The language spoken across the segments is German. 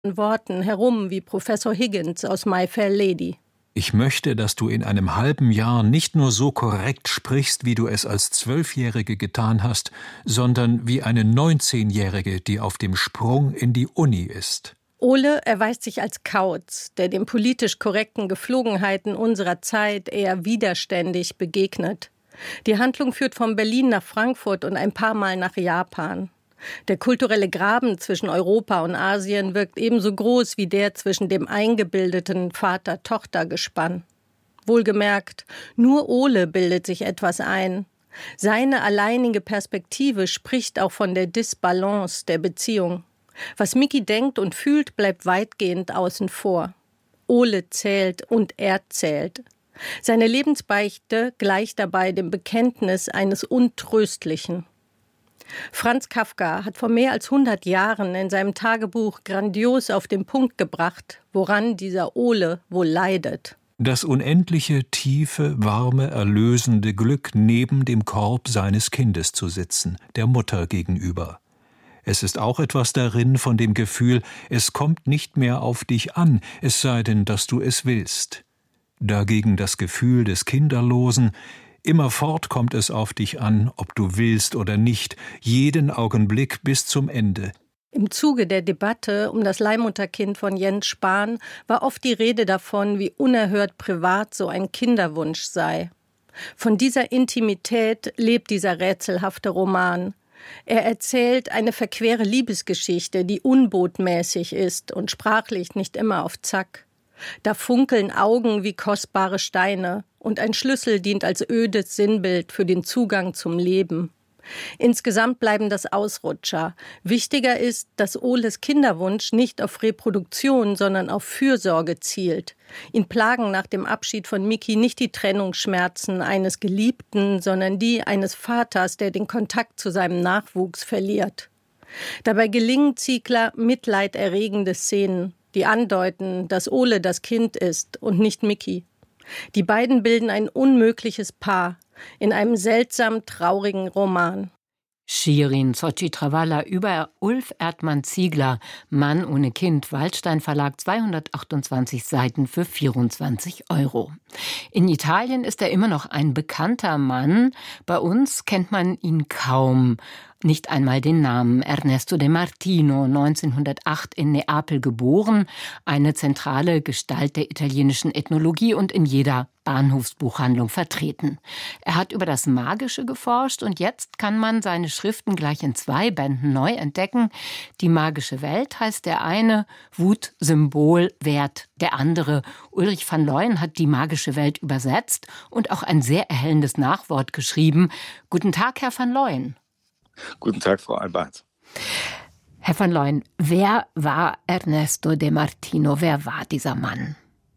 Worten herum wie Professor Higgins aus My Fair Lady. Ich möchte, dass du in einem halben Jahr nicht nur so korrekt sprichst, wie du es als 12-Jährige getan hast, sondern wie eine 19-Jährige, die auf dem Sprung in die Uni ist. Ole erweist sich als Kauz, der den politisch korrekten Geflogenheiten unserer Zeit eher widerständig begegnet. Die Handlung führt von Berlin nach Frankfurt und ein paar Mal nach Japan. Der kulturelle Graben zwischen Europa und Asien wirkt ebenso groß wie der zwischen dem eingebildeten Vater-Tochter-Gespann. Wohlgemerkt, nur Ole bildet sich etwas ein. Seine alleinige Perspektive spricht auch von der Disbalance der Beziehung. Was Micky denkt und fühlt, bleibt weitgehend außen vor. Ole zählt und er zählt. Seine Lebensbeichte gleicht dabei dem Bekenntnis eines Untröstlichen. Franz Kafka hat vor mehr als 100 Jahren in seinem Tagebuch grandios auf den Punkt gebracht, woran dieser Ole wohl leidet. Das unendliche, tiefe, warme, erlösende Glück, neben dem Korb seines Kindes zu sitzen, der Mutter gegenüber. Es ist auch etwas darin von dem Gefühl, es kommt nicht mehr auf dich an, es sei denn, dass du es willst. Dagegen das Gefühl des Kinderlosen, immerfort kommt es auf dich an, ob du willst oder nicht, jeden Augenblick bis zum Ende. Im Zuge der Debatte um das Leihmutterkind von Jens Spahn war oft die Rede davon, wie unerhört privat so ein Kinderwunsch sei. Von dieser Intimität lebt dieser rätselhafte Roman. Er erzählt eine verquere Liebesgeschichte, die unbotmäßig ist und sprachlich nicht immer auf Zack. Da funkeln Augen wie kostbare Steine und ein Schlüssel dient als ödes Sinnbild für den Zugang zum Leben. Insgesamt bleiben das Ausrutscher. Wichtiger ist, dass Oles Kinderwunsch nicht auf Reproduktion, sondern auf Fürsorge zielt. Ihn plagen nach dem Abschied von Micky nicht die Trennungsschmerzen eines Geliebten, sondern die eines Vaters, der den Kontakt zu seinem Nachwuchs verliert. Dabei gelingen Ziegler mitleiderregende Szenen, die andeuten, dass Ole das Kind ist und nicht Micky. Die beiden bilden ein unmögliches Paar in einem seltsam traurigen Roman. Shirin Sochi Travalla über Ulf Erdmann Ziegler, Mann ohne Kind, Waldstein Verlag, 228 Seiten für 24 €. In Italien ist er immer noch ein bekannter Mann. Bei uns kennt man ihn kaum. Nicht einmal den Namen. Ernesto De Martino, 1908 in Neapel geboren, eine zentrale Gestalt der italienischen Ethnologie und in jeder Bahnhofsbuchhandlung vertreten. Er hat über das Magische geforscht und jetzt kann man seine Schriften gleich in 2 Bänden neu entdecken. Die magische Welt heißt der eine, Wut, Symbol, Wert der andere. Ulrich van Leuen hat die magische Welt übersetzt und auch ein sehr erhellendes Nachwort geschrieben. Guten Tag, Herr van Leuen. Guten Tag, Frau Albert. Herr van Leuen, wer war Ernesto De Martino? Wer war dieser Mann?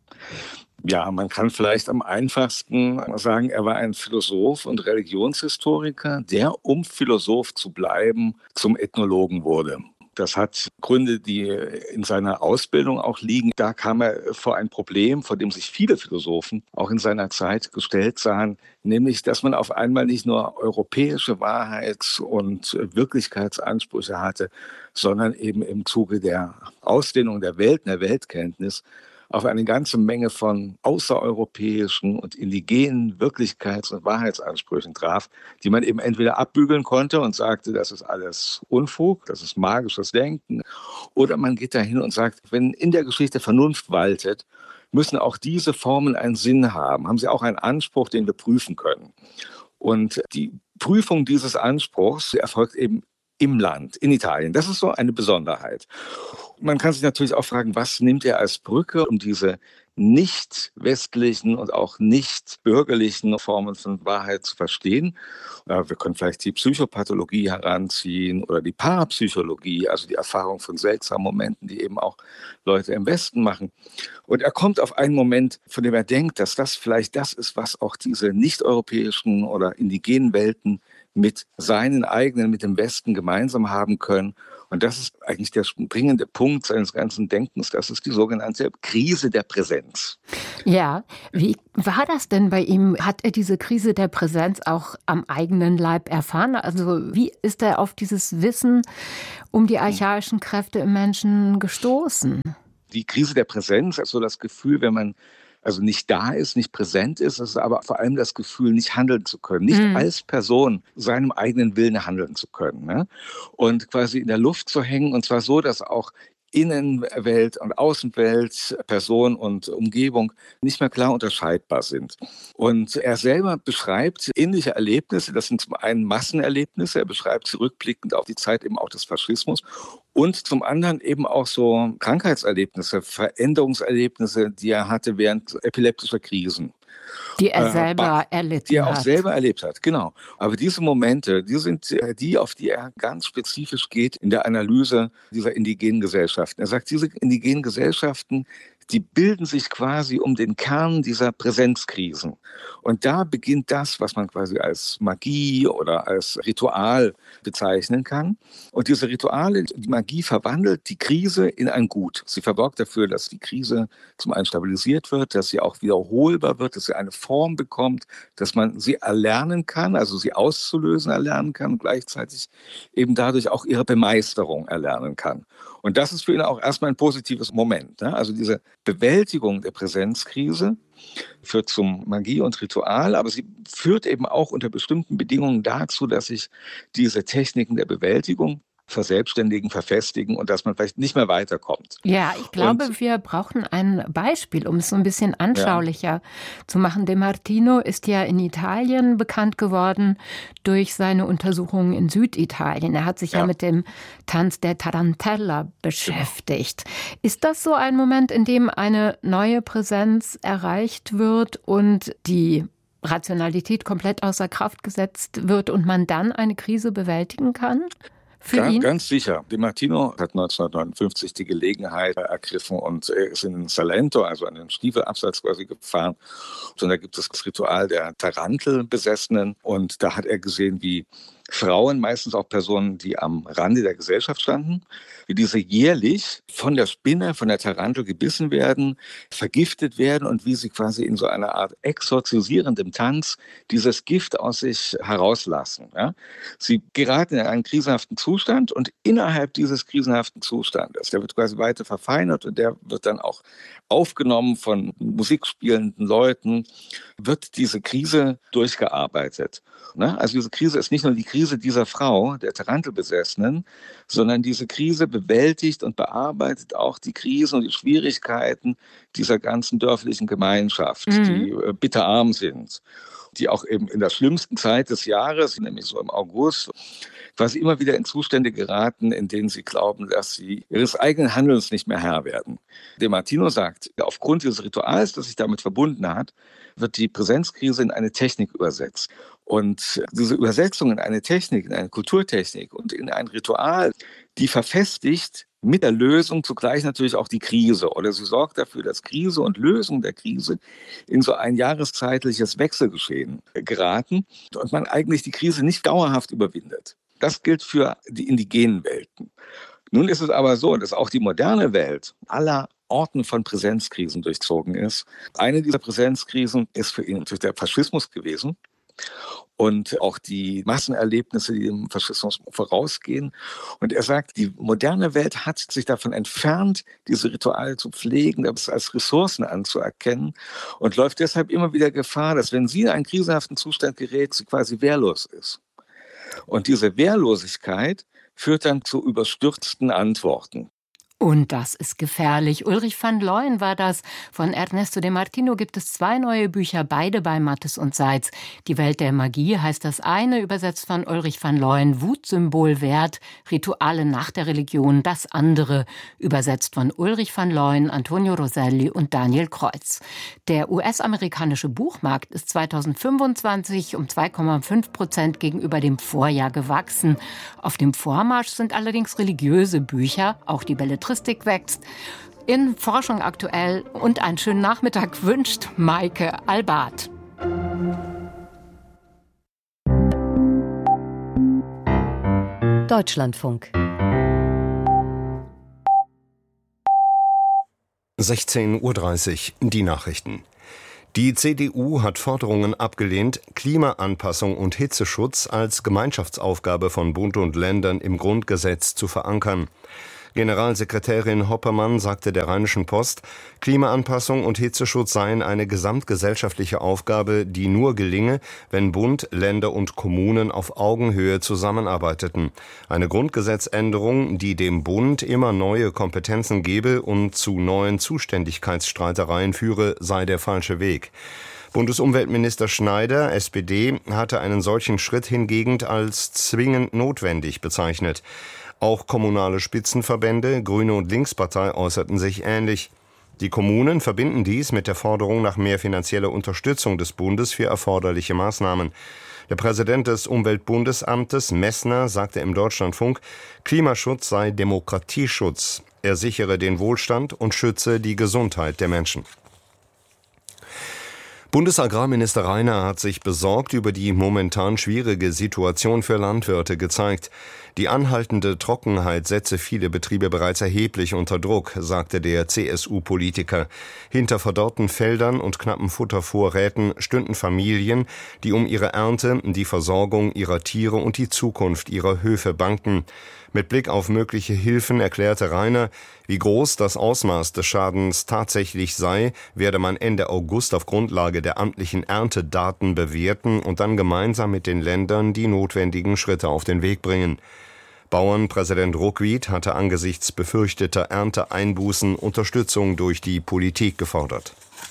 Ja, man kann vielleicht am einfachsten sagen, er war ein Philosoph und Religionshistoriker, der, um Philosoph zu bleiben, zum Ethnologen wurde. Das hat Gründe, die in seiner Ausbildung auch liegen. Da kam er vor ein Problem, vor dem sich viele Philosophen auch in seiner Zeit gestellt sahen, nämlich, dass man auf einmal nicht nur europäische Wahrheits- und Wirklichkeitsansprüche hatte, sondern eben im Zuge der Ausdehnung der Welt, der Weltkenntnis, auf eine ganze Menge von außereuropäischen und indigenen Wirklichkeits- und Wahrheitsansprüchen traf, die man eben entweder abbügeln konnte und sagte, das ist alles Unfug, das ist magisches Denken, oder man geht dahin und sagt, wenn in der Geschichte Vernunft waltet, müssen auch diese Formen einen Sinn haben, haben sie auch einen Anspruch, den wir prüfen können. Und die Prüfung dieses Anspruchs erfolgt eben im Land, in Italien. Das ist so eine Besonderheit. Man kann sich natürlich auch fragen, was nimmt er als Brücke, um diese nicht westlichen und auch nicht bürgerlichen Formen von Wahrheit zu verstehen. Wir können vielleicht die Psychopathologie heranziehen oder die Parapsychologie, also die Erfahrung von seltsamen Momenten, die eben auch Leute im Westen machen. Und er kommt auf einen Moment, von dem er denkt, dass das vielleicht das ist, was auch diese nicht-europäischen oder indigenen Welten mit seinen eigenen, mit dem Westen gemeinsam haben können. Und das ist eigentlich der springende Punkt seines ganzen Denkens. Das ist die sogenannte Krise der Präsenz. Ja, wie war das denn bei ihm? Hat er diese Krise der Präsenz auch am eigenen Leib erfahren? Also wie ist er auf dieses Wissen um die archaischen Kräfte im Menschen gestoßen? Die Krise der Präsenz, also das Gefühl, wenn man also nicht da ist, nicht präsent ist, ist aber vor allem das Gefühl, nicht handeln zu können, nicht als Person seinem eigenen Willen handeln zu können, ne? Und quasi in der Luft zu hängen, und zwar so, dass auch Innenwelt und Außenwelt, Person und Umgebung nicht mehr klar unterscheidbar sind. Und er selber beschreibt ähnliche Erlebnisse, das sind zum einen Massenerlebnisse, er beschreibt sie rückblickend auf die Zeit eben auch des Faschismus, und zum anderen eben auch so Krankheitserlebnisse, Veränderungserlebnisse, die er hatte während epileptischer Krisen. Die er selber erlitten hat. Die er auch selber erlebt hat, genau. Aber diese Momente, die sind die, auf die er ganz spezifisch geht in der Analyse dieser indigenen Gesellschaften. Er sagt, diese indigenen Gesellschaften, die bilden sich quasi um den Kern dieser Präsenzkrisen. Und da beginnt das, was man quasi als Magie oder als Ritual bezeichnen kann. Und diese Rituale, die Magie verwandelt die Krise in ein Gut. Sie sorgt dafür, dass die Krise zum einen stabilisiert wird, dass sie auch wiederholbar wird, dass sie eine Form bekommt, dass man sie erlernen kann, also sie auszulösen erlernen kann und gleichzeitig eben dadurch auch ihre Bemeisterung erlernen kann. Und das ist für ihn auch erstmal ein positives Moment, ne? Also diese Bewältigung der Präsenzkrise führt zum Magie und Ritual, aber sie führt eben auch unter bestimmten Bedingungen dazu, dass sich diese Techniken der Bewältigung verselbstständigen, verfestigen und dass man vielleicht nicht mehr weiterkommt. Ja, ich glaube, wir brauchen ein Beispiel, um es so ein bisschen anschaulicher zu machen. De Martino ist ja in Italien bekannt geworden durch seine Untersuchungen in Süditalien. Er hat sich ja mit dem Tanz der Tarantella beschäftigt. Ist das so ein Moment, in dem eine neue Präsenz erreicht wird und die Rationalität komplett außer Kraft gesetzt wird und man dann eine Krise bewältigen kann? Ganz sicher. De Martino hat 1959 die Gelegenheit ergriffen und ist in Salento, also an den Stiefelabsatz quasi gefahren. Und da gibt es das Ritual der Tarantelbesessenen. Und da hat er gesehen, wie Frauen, meistens auch Personen, die am Rande der Gesellschaft standen, wie diese jährlich von der Spinne, von der Tarantel gebissen werden, vergiftet werden und wie sie quasi in so einer Art exorzisierendem Tanz dieses Gift aus sich herauslassen. Ja? Sie geraten in einen krisenhaften Zustand und innerhalb dieses krisenhaften Zustandes, der wird quasi weiter verfeinert und der wird dann auch aufgenommen von musikspielenden Leuten, wird diese Krise durchgearbeitet. Ne? Also diese Krise ist nicht nur die Krise dieser Frau, der Tarantelbesessenen, sondern diese Krise bewältigt und bearbeitet auch die Krisen und die Schwierigkeiten dieser ganzen dörflichen Gemeinschaft, die bitterarm sind, die auch eben in der schlimmsten Zeit des Jahres, nämlich so im August, quasi immer wieder in Zustände geraten, in denen sie glauben, dass sie ihres eigenen Handelns nicht mehr Herr werden. De Martino sagt, aufgrund dieses Rituals, das sich damit verbunden hat, wird die Präsenzkrise in eine Technik übersetzt. Und diese Übersetzung in eine Technik, in eine Kulturtechnik und in ein Ritual, die verfestigt mit der Lösung zugleich natürlich auch die Krise. Oder sie sorgt dafür, dass Krise und Lösung der Krise in so ein jahreszeitliches Wechselgeschehen geraten und man eigentlich die Krise nicht dauerhaft überwindet. Das gilt für die indigenen Welten. Nun ist es aber so, dass auch die moderne Welt aller Orten von Präsenzkrisen durchzogen ist. Eine dieser Präsenzkrisen ist für ihn natürlich der Faschismus gewesen. Und auch die Massenerlebnisse, die dem Faschismus vorausgehen. Und er sagt, die moderne Welt hat sich davon entfernt, diese Rituale zu pflegen, das als Ressourcen anzuerkennen und läuft deshalb immer wieder Gefahr, dass wenn sie in einen krisenhaften Zustand gerät, sie quasi wehrlos ist. Und diese Wehrlosigkeit führt dann zu überstürzten Antworten. Und das ist gefährlich. Ulrich van Leuen war das. Von Ernesto de Martino gibt es 2 neue Bücher, beide bei Mattes und Seitz. Die Welt der Magie heißt das eine, übersetzt von Ulrich van Leuen, Wutsymbol Wert, Rituale nach der Religion. Das andere, übersetzt von Ulrich van Leuen, Antonio Roselli und Daniel Kreuz. Der US-amerikanische Buchmarkt ist 2025 um 2,5% gegenüber dem Vorjahr gewachsen. Auf dem Vormarsch sind allerdings religiöse Bücher, auch die Belletristik wächst. In Forschung aktuell und einen schönen Nachmittag wünscht Maike Albart. Deutschlandfunk. 16:30 Uhr, die Nachrichten. Die CDU hat Forderungen abgelehnt, Klimaanpassung und Hitzeschutz als Gemeinschaftsaufgabe von Bund und Ländern im Grundgesetz zu verankern. Generalsekretärin Hoppermann sagte der Rheinischen Post, Klimaanpassung und Hitzeschutz seien eine gesamtgesellschaftliche Aufgabe, die nur gelinge, wenn Bund, Länder und Kommunen auf Augenhöhe zusammenarbeiteten. Eine Grundgesetzänderung, die dem Bund immer neue Kompetenzen gebe und zu neuen Zuständigkeitsstreitereien führe, sei der falsche Weg. Bundesumweltminister Schneider, SPD, hatte einen solchen Schritt hingegen als zwingend notwendig bezeichnet. Auch kommunale Spitzenverbände, Grüne und Linkspartei äußerten sich ähnlich. Die Kommunen verbinden dies mit der Forderung nach mehr finanzieller Unterstützung des Bundes für erforderliche Maßnahmen. Der Präsident des Umweltbundesamtes, Messner, sagte im Deutschlandfunk, Klimaschutz sei Demokratieschutz. Er sichere den Wohlstand und schütze die Gesundheit der Menschen. Bundesagrarminister Rainer hat sich besorgt über die momentan schwierige Situation für Landwirte gezeigt. Die anhaltende Trockenheit setze viele Betriebe bereits erheblich unter Druck, sagte der CSU-Politiker. Hinter verdorrten Feldern und knappen Futtervorräten stünden Familien, die um ihre Ernte, die Versorgung ihrer Tiere und die Zukunft ihrer Höfe bangten. Mit Blick auf mögliche Hilfen erklärte Rainer, wie groß das Ausmaß des Schadens tatsächlich sei, werde man Ende August auf Grundlage der amtlichen Erntedaten bewerten und dann gemeinsam mit den Ländern die notwendigen Schritte auf den Weg bringen. Bauernpräsident Ruckwied hatte angesichts befürchteter Ernteeinbußen Unterstützung durch die Politik gefordert.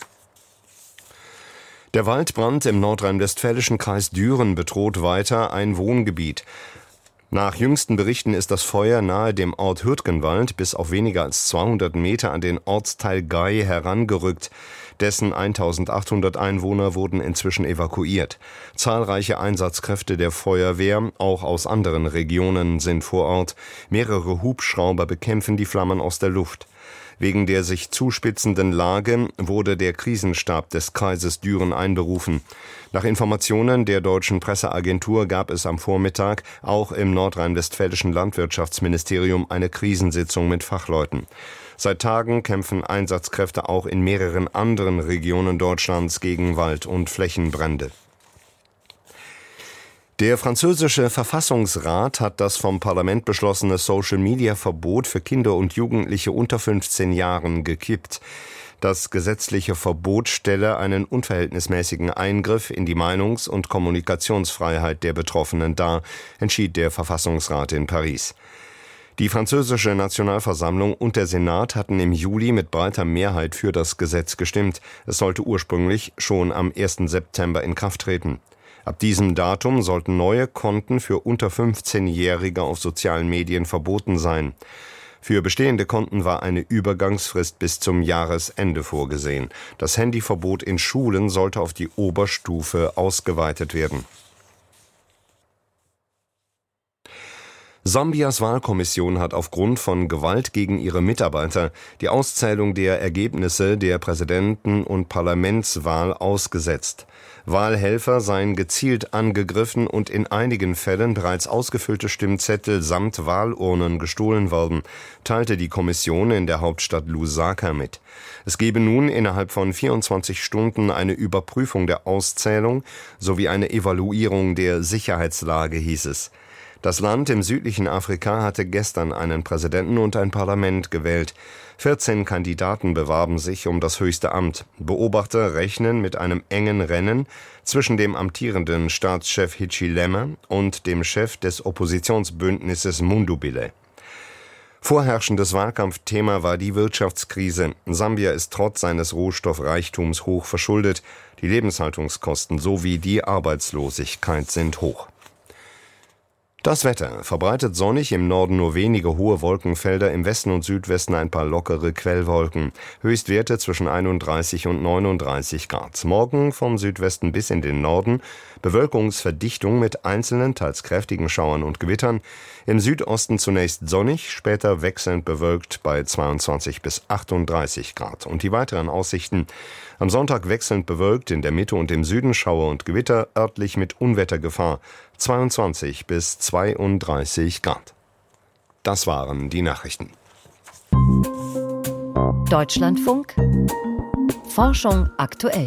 Der Waldbrand im nordrhein-westfälischen Kreis Düren bedroht weiter ein Wohngebiet. Nach jüngsten Berichten ist das Feuer nahe dem Ort Hürtgenwald bis auf weniger als 200 Meter an den Ortsteil Gay herangerückt. Dessen 1800 Einwohner wurden inzwischen evakuiert. Zahlreiche Einsatzkräfte der Feuerwehr, auch aus anderen Regionen, sind vor Ort. Mehrere Hubschrauber bekämpfen die Flammen aus der Luft. Wegen der sich zuspitzenden Lage wurde der Krisenstab des Kreises Düren einberufen. Nach Informationen der deutschen Presseagentur gab es am Vormittag auch im nordrhein-westfälischen Landwirtschaftsministerium eine Krisensitzung mit Fachleuten. Seit Tagen kämpfen Einsatzkräfte auch in mehreren anderen Regionen Deutschlands gegen Wald- und Flächenbrände. Der französische Verfassungsrat hat das vom Parlament beschlossene Social-Media-Verbot für Kinder und Jugendliche unter 15 Jahren gekippt. Das gesetzliche Verbot stelle einen unverhältnismäßigen Eingriff in die Meinungs- und Kommunikationsfreiheit der Betroffenen dar, entschied der Verfassungsrat in Paris. Die französische Nationalversammlung und der Senat hatten im Juli mit breiter Mehrheit für das Gesetz gestimmt. Es sollte ursprünglich schon am 1. September in Kraft treten. Ab diesem Datum sollten neue Konten für unter 15-Jährige auf sozialen Medien verboten sein. Für bestehende Konten war eine Übergangsfrist bis zum Jahresende vorgesehen. Das Handyverbot in Schulen sollte auf die Oberstufe ausgeweitet werden. Sambias Wahlkommission hat aufgrund von Gewalt gegen ihre Mitarbeiter die Auszählung der Ergebnisse der Präsidenten- und Parlamentswahl ausgesetzt. Wahlhelfer seien gezielt angegriffen und in einigen Fällen bereits ausgefüllte Stimmzettel samt Wahlurnen gestohlen worden, teilte die Kommission in der Hauptstadt Lusaka mit. Es gebe nun innerhalb von 24 Stunden eine Überprüfung der Auszählung sowie eine Evaluierung der Sicherheitslage, hieß es. Das Land im südlichen Afrika hatte gestern einen Präsidenten und ein Parlament gewählt. 14 Kandidaten bewarben sich um das höchste Amt. Beobachter rechnen mit einem engen Rennen zwischen dem amtierenden Staatschef Hichilema und dem Chef des Oppositionsbündnisses Mundubile. Vorherrschendes Wahlkampfthema war die Wirtschaftskrise. Sambia ist trotz seines Rohstoffreichtums hoch verschuldet. Die Lebenshaltungskosten sowie die Arbeitslosigkeit sind hoch. Das Wetter: verbreitet sonnig, im Norden nur wenige hohe Wolkenfelder, im Westen und Südwesten ein paar lockere Quellwolken. Höchstwerte zwischen 31 und 39 Grad. Morgen vom Südwesten bis in den Norden Bewölkungsverdichtung mit einzelnen, teils kräftigen Schauern und Gewittern. Im Südosten zunächst sonnig, später wechselnd bewölkt bei 22 bis 38 Grad. Und die weiteren Aussichten: am Sonntag wechselnd bewölkt, in der Mitte und im Süden Schauer und Gewitter, örtlich mit Unwettergefahr. 22 bis 32 Grad. Das waren die Nachrichten. Deutschlandfunk Forschung aktuell.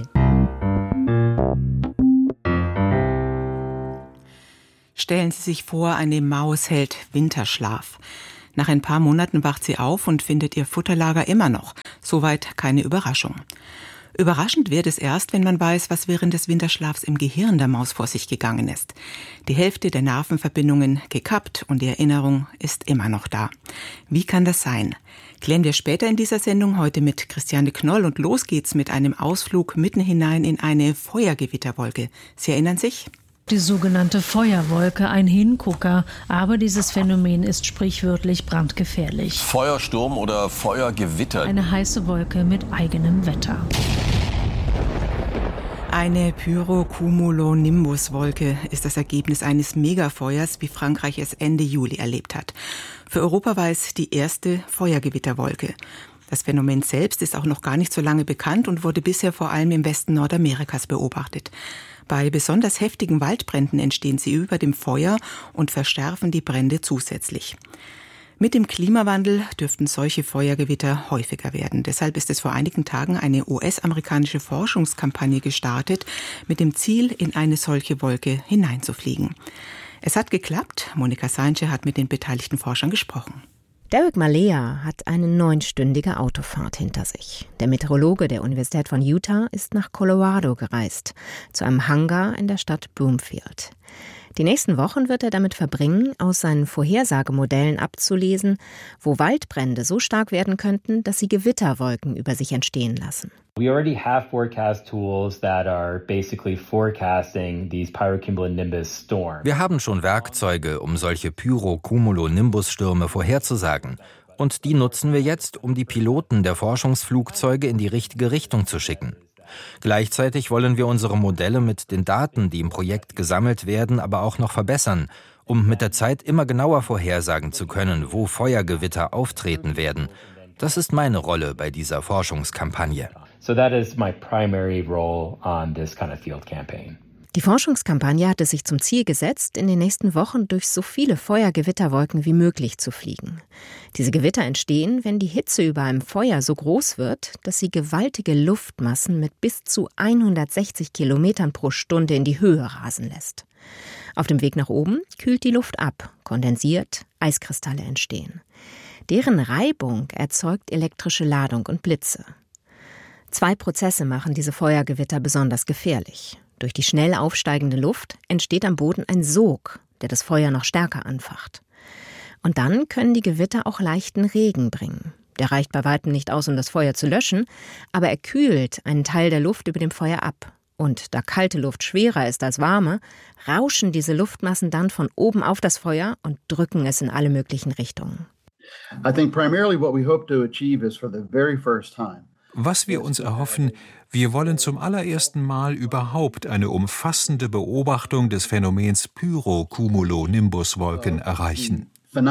Stellen Sie sich vor, eine Maus hält Winterschlaf. Nach ein paar Monaten wacht sie auf und findet ihr Futterlager immer noch. Soweit keine Überraschung. Überraschend wird es erst, wenn man weiß, was während des Winterschlafs im Gehirn der Maus vor sich gegangen ist. Die Hälfte der Nervenverbindungen gekappt und die Erinnerung ist immer noch da. Wie kann das sein? Klären wir später in dieser Sendung, heute mit Christiane Knoll. Und los geht's mit einem Ausflug mitten hinein in eine Feuergewitterwolke. Sie erinnern sich? Die sogenannte Feuerwolke, ein Hingucker, aber dieses Phänomen ist sprichwörtlich brandgefährlich. Feuersturm oder Feuergewitter. Eine heiße Wolke mit eigenem Wetter. Eine Pyrocumulonimbus-Wolke ist das Ergebnis eines Megafeuers, wie Frankreich es Ende Juli erlebt hat. Für Europa war es die erste Feuergewitterwolke. Das Phänomen selbst ist auch noch gar nicht so lange bekannt und wurde bisher vor allem im Westen Nordamerikas beobachtet. Bei besonders heftigen Waldbränden entstehen sie über dem Feuer und verschärfen die Brände zusätzlich. Mit dem Klimawandel dürften solche Feuergewitter häufiger werden. Deshalb ist es vor einigen Tagen eine US-amerikanische Forschungskampagne gestartet, mit dem Ziel, in eine solche Wolke hineinzufliegen. Es hat geklappt. Monika Seinsche hat mit den beteiligten Forschern gesprochen. Derek Malea hat eine 9-stündige Autofahrt hinter sich. Der Meteorologe der Universität von Utah ist nach Colorado gereist, zu einem Hangar in der Stadt Broomfield. Die nächsten Wochen wird er damit verbringen, aus seinen Vorhersagemodellen abzulesen, wo Waldbrände so stark werden könnten, dass sie Gewitterwolken über sich entstehen lassen. We already have forecast tools that are basically forecasting these pyrocumulonimbus storms. Wir haben schon Werkzeuge, um solche Pyrocumulonimbus-Stürme vorherzusagen. Und die nutzen wir jetzt, um die Piloten der Forschungsflugzeuge in die richtige Richtung zu schicken. Gleichzeitig wollen wir unsere Modelle mit den Daten, die im Projekt gesammelt werden, aber auch noch verbessern, um mit der Zeit immer genauer vorhersagen zu können, wo Feuergewitter auftreten werden. Das ist meine Rolle bei dieser Forschungskampagne. So that is my primary role on this kind of field campaign. Die Forschungskampagne hat es sich zum Ziel gesetzt, in den nächsten Wochen durch so viele Feuergewitterwolken wie möglich zu fliegen. Diese Gewitter entstehen, wenn die Hitze über einem Feuer so groß wird, dass sie gewaltige Luftmassen mit bis zu 160 Kilometern pro Stunde in die Höhe rasen lässt. Auf dem Weg nach oben kühlt die Luft ab, kondensiert, Eiskristalle entstehen. Deren Reibung erzeugt elektrische Ladung und Blitze. 2 Prozesse machen diese Feuergewitter besonders gefährlich. Durch die schnell aufsteigende Luft entsteht am Boden ein Sog, der das Feuer noch stärker anfacht. Und dann können die Gewitter auch leichten Regen bringen. Der reicht bei weitem nicht aus, um das Feuer zu löschen, aber er kühlt einen Teil der Luft über dem Feuer ab. Und da kalte Luft schwerer ist als warme, rauschen diese Luftmassen dann von oben auf das Feuer und drücken es in alle möglichen Richtungen. I think primarily what we hope to achieve is for the very first time. Was wir uns erhoffen, wir wollen zum allerersten Mal überhaupt eine umfassende Beobachtung des Phänomens Pyrocumulonimbus-Wolken erreichen.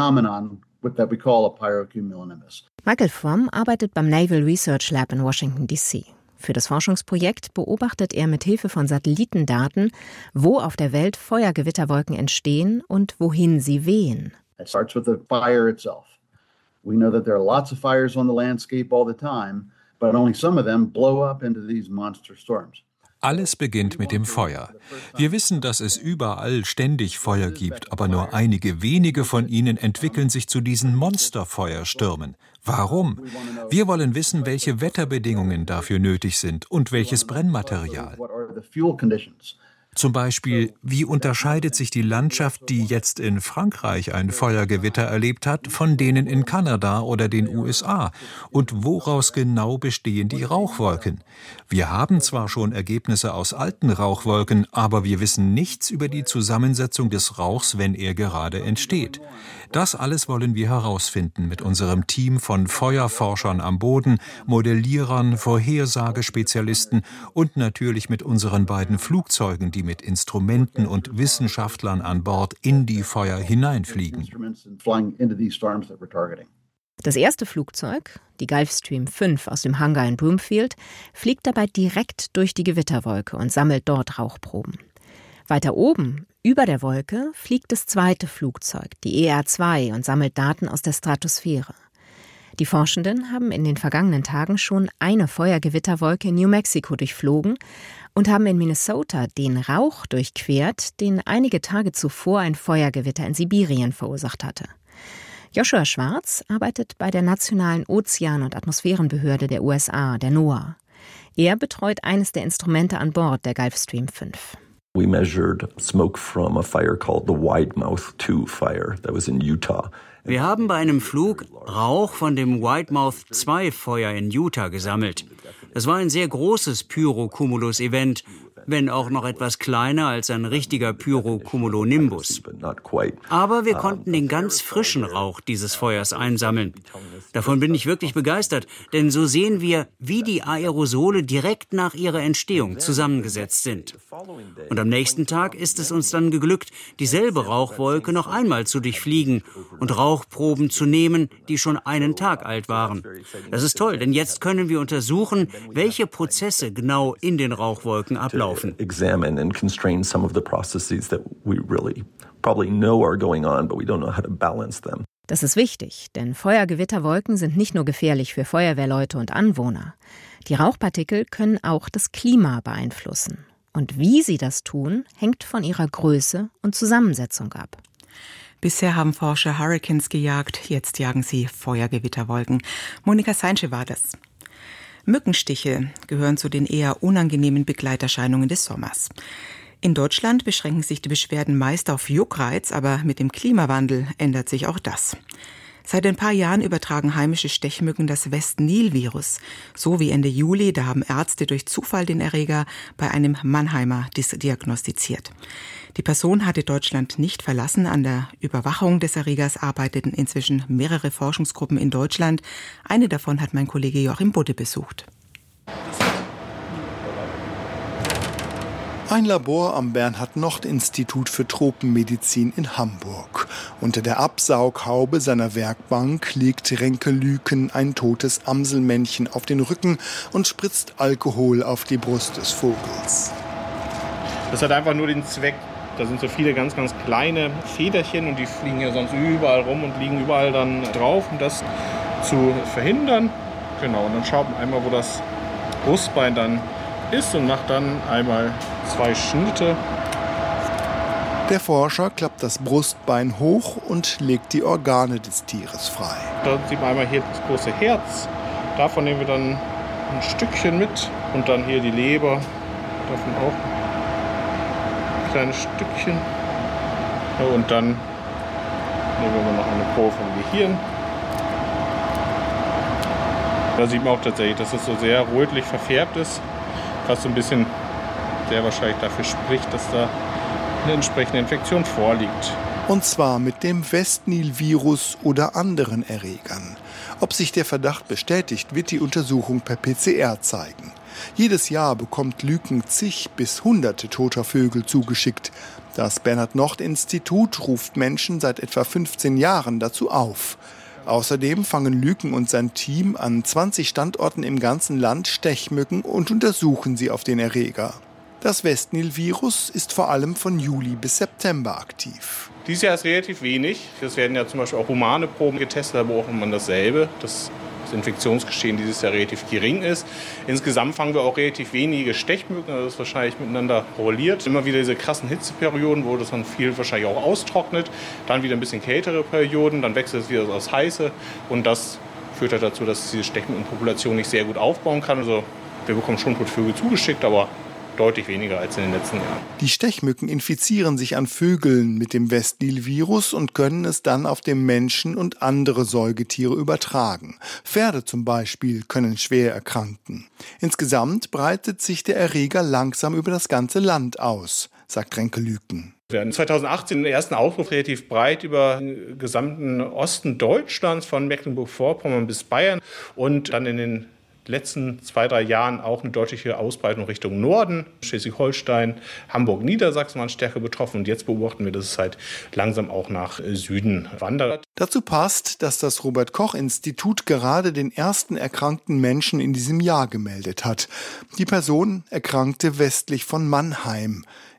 Michael Fromm arbeitet beim Naval Research Lab in Washington, D.C. Für das Forschungsprojekt beobachtet er mit Hilfe von Satellitendaten, wo auf der Welt Feuergewitterwolken entstehen und wohin sie wehen. It starts with the fire itself. We know that there are lots of fires on the landscape all the time. But only some of them blow up into these monster storms. Alles beginnt mit dem Feuer. Wir wissen, dass es überall ständig Feuer gibt, aber nur einige wenige von ihnen entwickeln sich zu diesen Monsterfeuerstürmen. Warum? Wir wollen wissen, welche Wetterbedingungen dafür nötig sind und welches Brennmaterial. Zum Beispiel, wie unterscheidet sich die Landschaft, die jetzt in Frankreich ein Feuergewitter erlebt hat, von denen in Kanada oder den USA? Und woraus genau bestehen die Rauchwolken? Wir haben zwar schon Ergebnisse aus alten Rauchwolken, aber wir wissen nichts über die Zusammensetzung des Rauchs, wenn er gerade entsteht. Das alles wollen wir herausfinden mit unserem Team von Feuerforschern am Boden, Modellierern, Vorhersagespezialisten und natürlich mit unseren beiden Flugzeugen, die mit Instrumenten und Wissenschaftlern an Bord in die Feuer hineinfliegen. Das erste Flugzeug, die Gulfstream 5 aus dem Hangar in Broomfield, fliegt dabei direkt durch die Gewitterwolke und sammelt dort Rauchproben. Weiter oben, über der Wolke, fliegt das zweite Flugzeug, die ER-2, und sammelt Daten aus der Stratosphäre. Die Forschenden haben in den vergangenen Tagen schon eine Feuergewitterwolke in New Mexico durchflogen und haben in Minnesota den Rauch durchquert, den einige Tage zuvor ein Feuergewitter in Sibirien verursacht hatte. Joshua Schwarz arbeitet bei der Nationalen Ozean- und Atmosphärenbehörde der USA, der NOAA. Er betreut eines der Instrumente an Bord der Gulfstream 5. We measured smoke from a fire called the Wide Mouth 2 fire that was in Utah. Wir haben bei einem Flug Rauch von dem Wide Mouth 2 Feuer in Utah gesammelt. Es war ein sehr großes Pyrocumulus-Event, wenn auch noch etwas kleiner als ein richtiger Pyrocumulonimbus. Aber wir konnten den ganz frischen Rauch dieses Feuers einsammeln. Davon bin ich wirklich begeistert, denn so sehen wir, wie die Aerosole direkt nach ihrer Entstehung zusammengesetzt sind. Und am nächsten Tag ist es uns dann geglückt, dieselbe Rauchwolke noch einmal zu durchfliegen und Rauchproben zu nehmen, die schon einen Tag alt waren. Das ist toll, denn jetzt können wir untersuchen, welche Prozesse genau in den Rauchwolken ablaufen. Examine and constrain some of the processes that we really probably know are going on, but we don't know how to balance them. Das ist wichtig, denn Feuergewitterwolken sind nicht nur gefährlich für Feuerwehrleute und Anwohner. Die Rauchpartikel können auch das Klima beeinflussen. Und wie sie das tun, hängt von ihrer Größe und Zusammensetzung ab. Bisher haben Forscher Hurrikans gejagt, jetzt jagen sie Feuergewitterwolken. Monika Seinsche war das. Mückenstiche gehören zu den eher unangenehmen Begleiterscheinungen des Sommers. In Deutschland beschränken sich die Beschwerden meist auf Juckreiz, aber mit dem Klimawandel ändert sich auch das. Seit ein paar Jahren übertragen heimische Stechmücken das West-Nil-Virus. So wie Ende Juli, da haben Ärzte durch Zufall den Erreger bei einem Mannheimer diagnostiziert. Die Person hatte Deutschland nicht verlassen. An der Überwachung des Erregers arbeiteten inzwischen mehrere Forschungsgruppen in Deutschland. Eine davon hat mein Kollege Joachim Budde besucht. Ein Labor am Bernhard-Nocht-Institut für Tropenmedizin in Hamburg. Unter der Absaughaube seiner Werkbank legt Renke Lüken ein totes Amselmännchen auf den Rücken und spritzt Alkohol auf die Brust des Vogels. Das hat einfach nur den Zweck, da sind so viele ganz, ganz kleine Federchen und die fliegen ja sonst überall rum und liegen überall dann drauf, um das zu verhindern. Genau, und dann schaut man einmal, wo das Brustbein dann ist und macht dann einmal 2 Schnitte. Der Forscher klappt das Brustbein hoch und legt die Organe des Tieres frei. Da sieht man einmal hier das große Herz. Davon nehmen wir dann ein Stückchen mit. Und dann hier die Leber. Davon auch ein kleines Stückchen. Ja, und dann nehmen wir noch eine Probe vom Gehirn. Da sieht man auch tatsächlich, dass es so sehr rötlich verfärbt ist. Was so ein bisschen sehr wahrscheinlich dafür spricht, dass da eine entsprechende Infektion vorliegt. Und zwar mit dem West-Nil-Virus oder anderen Erregern. Ob sich der Verdacht bestätigt, wird die Untersuchung per PCR zeigen. Jedes Jahr bekommt Lüken zig bis hunderte toter Vögel zugeschickt. Das Bernhard-Nocht-Institut ruft Menschen seit etwa 15 Jahren dazu auf. Außerdem fangen Lüken und sein Team an 20 Standorten im ganzen Land Stechmücken und untersuchen sie auf den Erreger. Das West-Nil-Virus ist vor allem von Juli bis September aktiv. Dieses Jahr ist relativ wenig. Es werden ja zum Beispiel auch humane Proben getestet, da beobachtet man dasselbe. Das Infektionsgeschehen dieses Jahr relativ gering ist. Insgesamt fangen wir auch relativ wenige Stechmücken, also das ist wahrscheinlich miteinander korreliert. Immer wieder diese krassen Hitzeperioden, wo das dann viel wahrscheinlich auch austrocknet. Dann wieder ein bisschen kältere Perioden, dann wechselt es wieder aufs Heiße. Und das führt halt dazu, dass diese Stechmückenpopulation nicht sehr gut aufbauen kann. Also wir bekommen schon Vögel zugeschickt, aber deutlich weniger als in den letzten Jahren. Die Stechmücken infizieren sich an Vögeln mit dem West-Nil-Virus und können es dann auf den Menschen und andere Säugetiere übertragen. Pferde zum Beispiel können schwer erkranken. Insgesamt breitet sich der Erreger langsam über das ganze Land aus, sagt Renke Lüken. Wir hatten 2018 den ersten Ausbruch relativ breit über den gesamten Osten Deutschlands, von Mecklenburg-Vorpommern bis Bayern, und dann in den letzten 2-3 Jahren auch eine deutliche Ausbreitung Richtung Norden. Schleswig-Holstein, Hamburg, Niedersachsen waren stärker betroffen. Und jetzt beobachten wir, dass es halt langsam auch nach Süden wandert. Dazu passt, dass das Robert-Koch-Institut gerade den ersten erkrankten Menschen in diesem Jahr gemeldet hat. Die Person erkrankte westlich von Mannheim.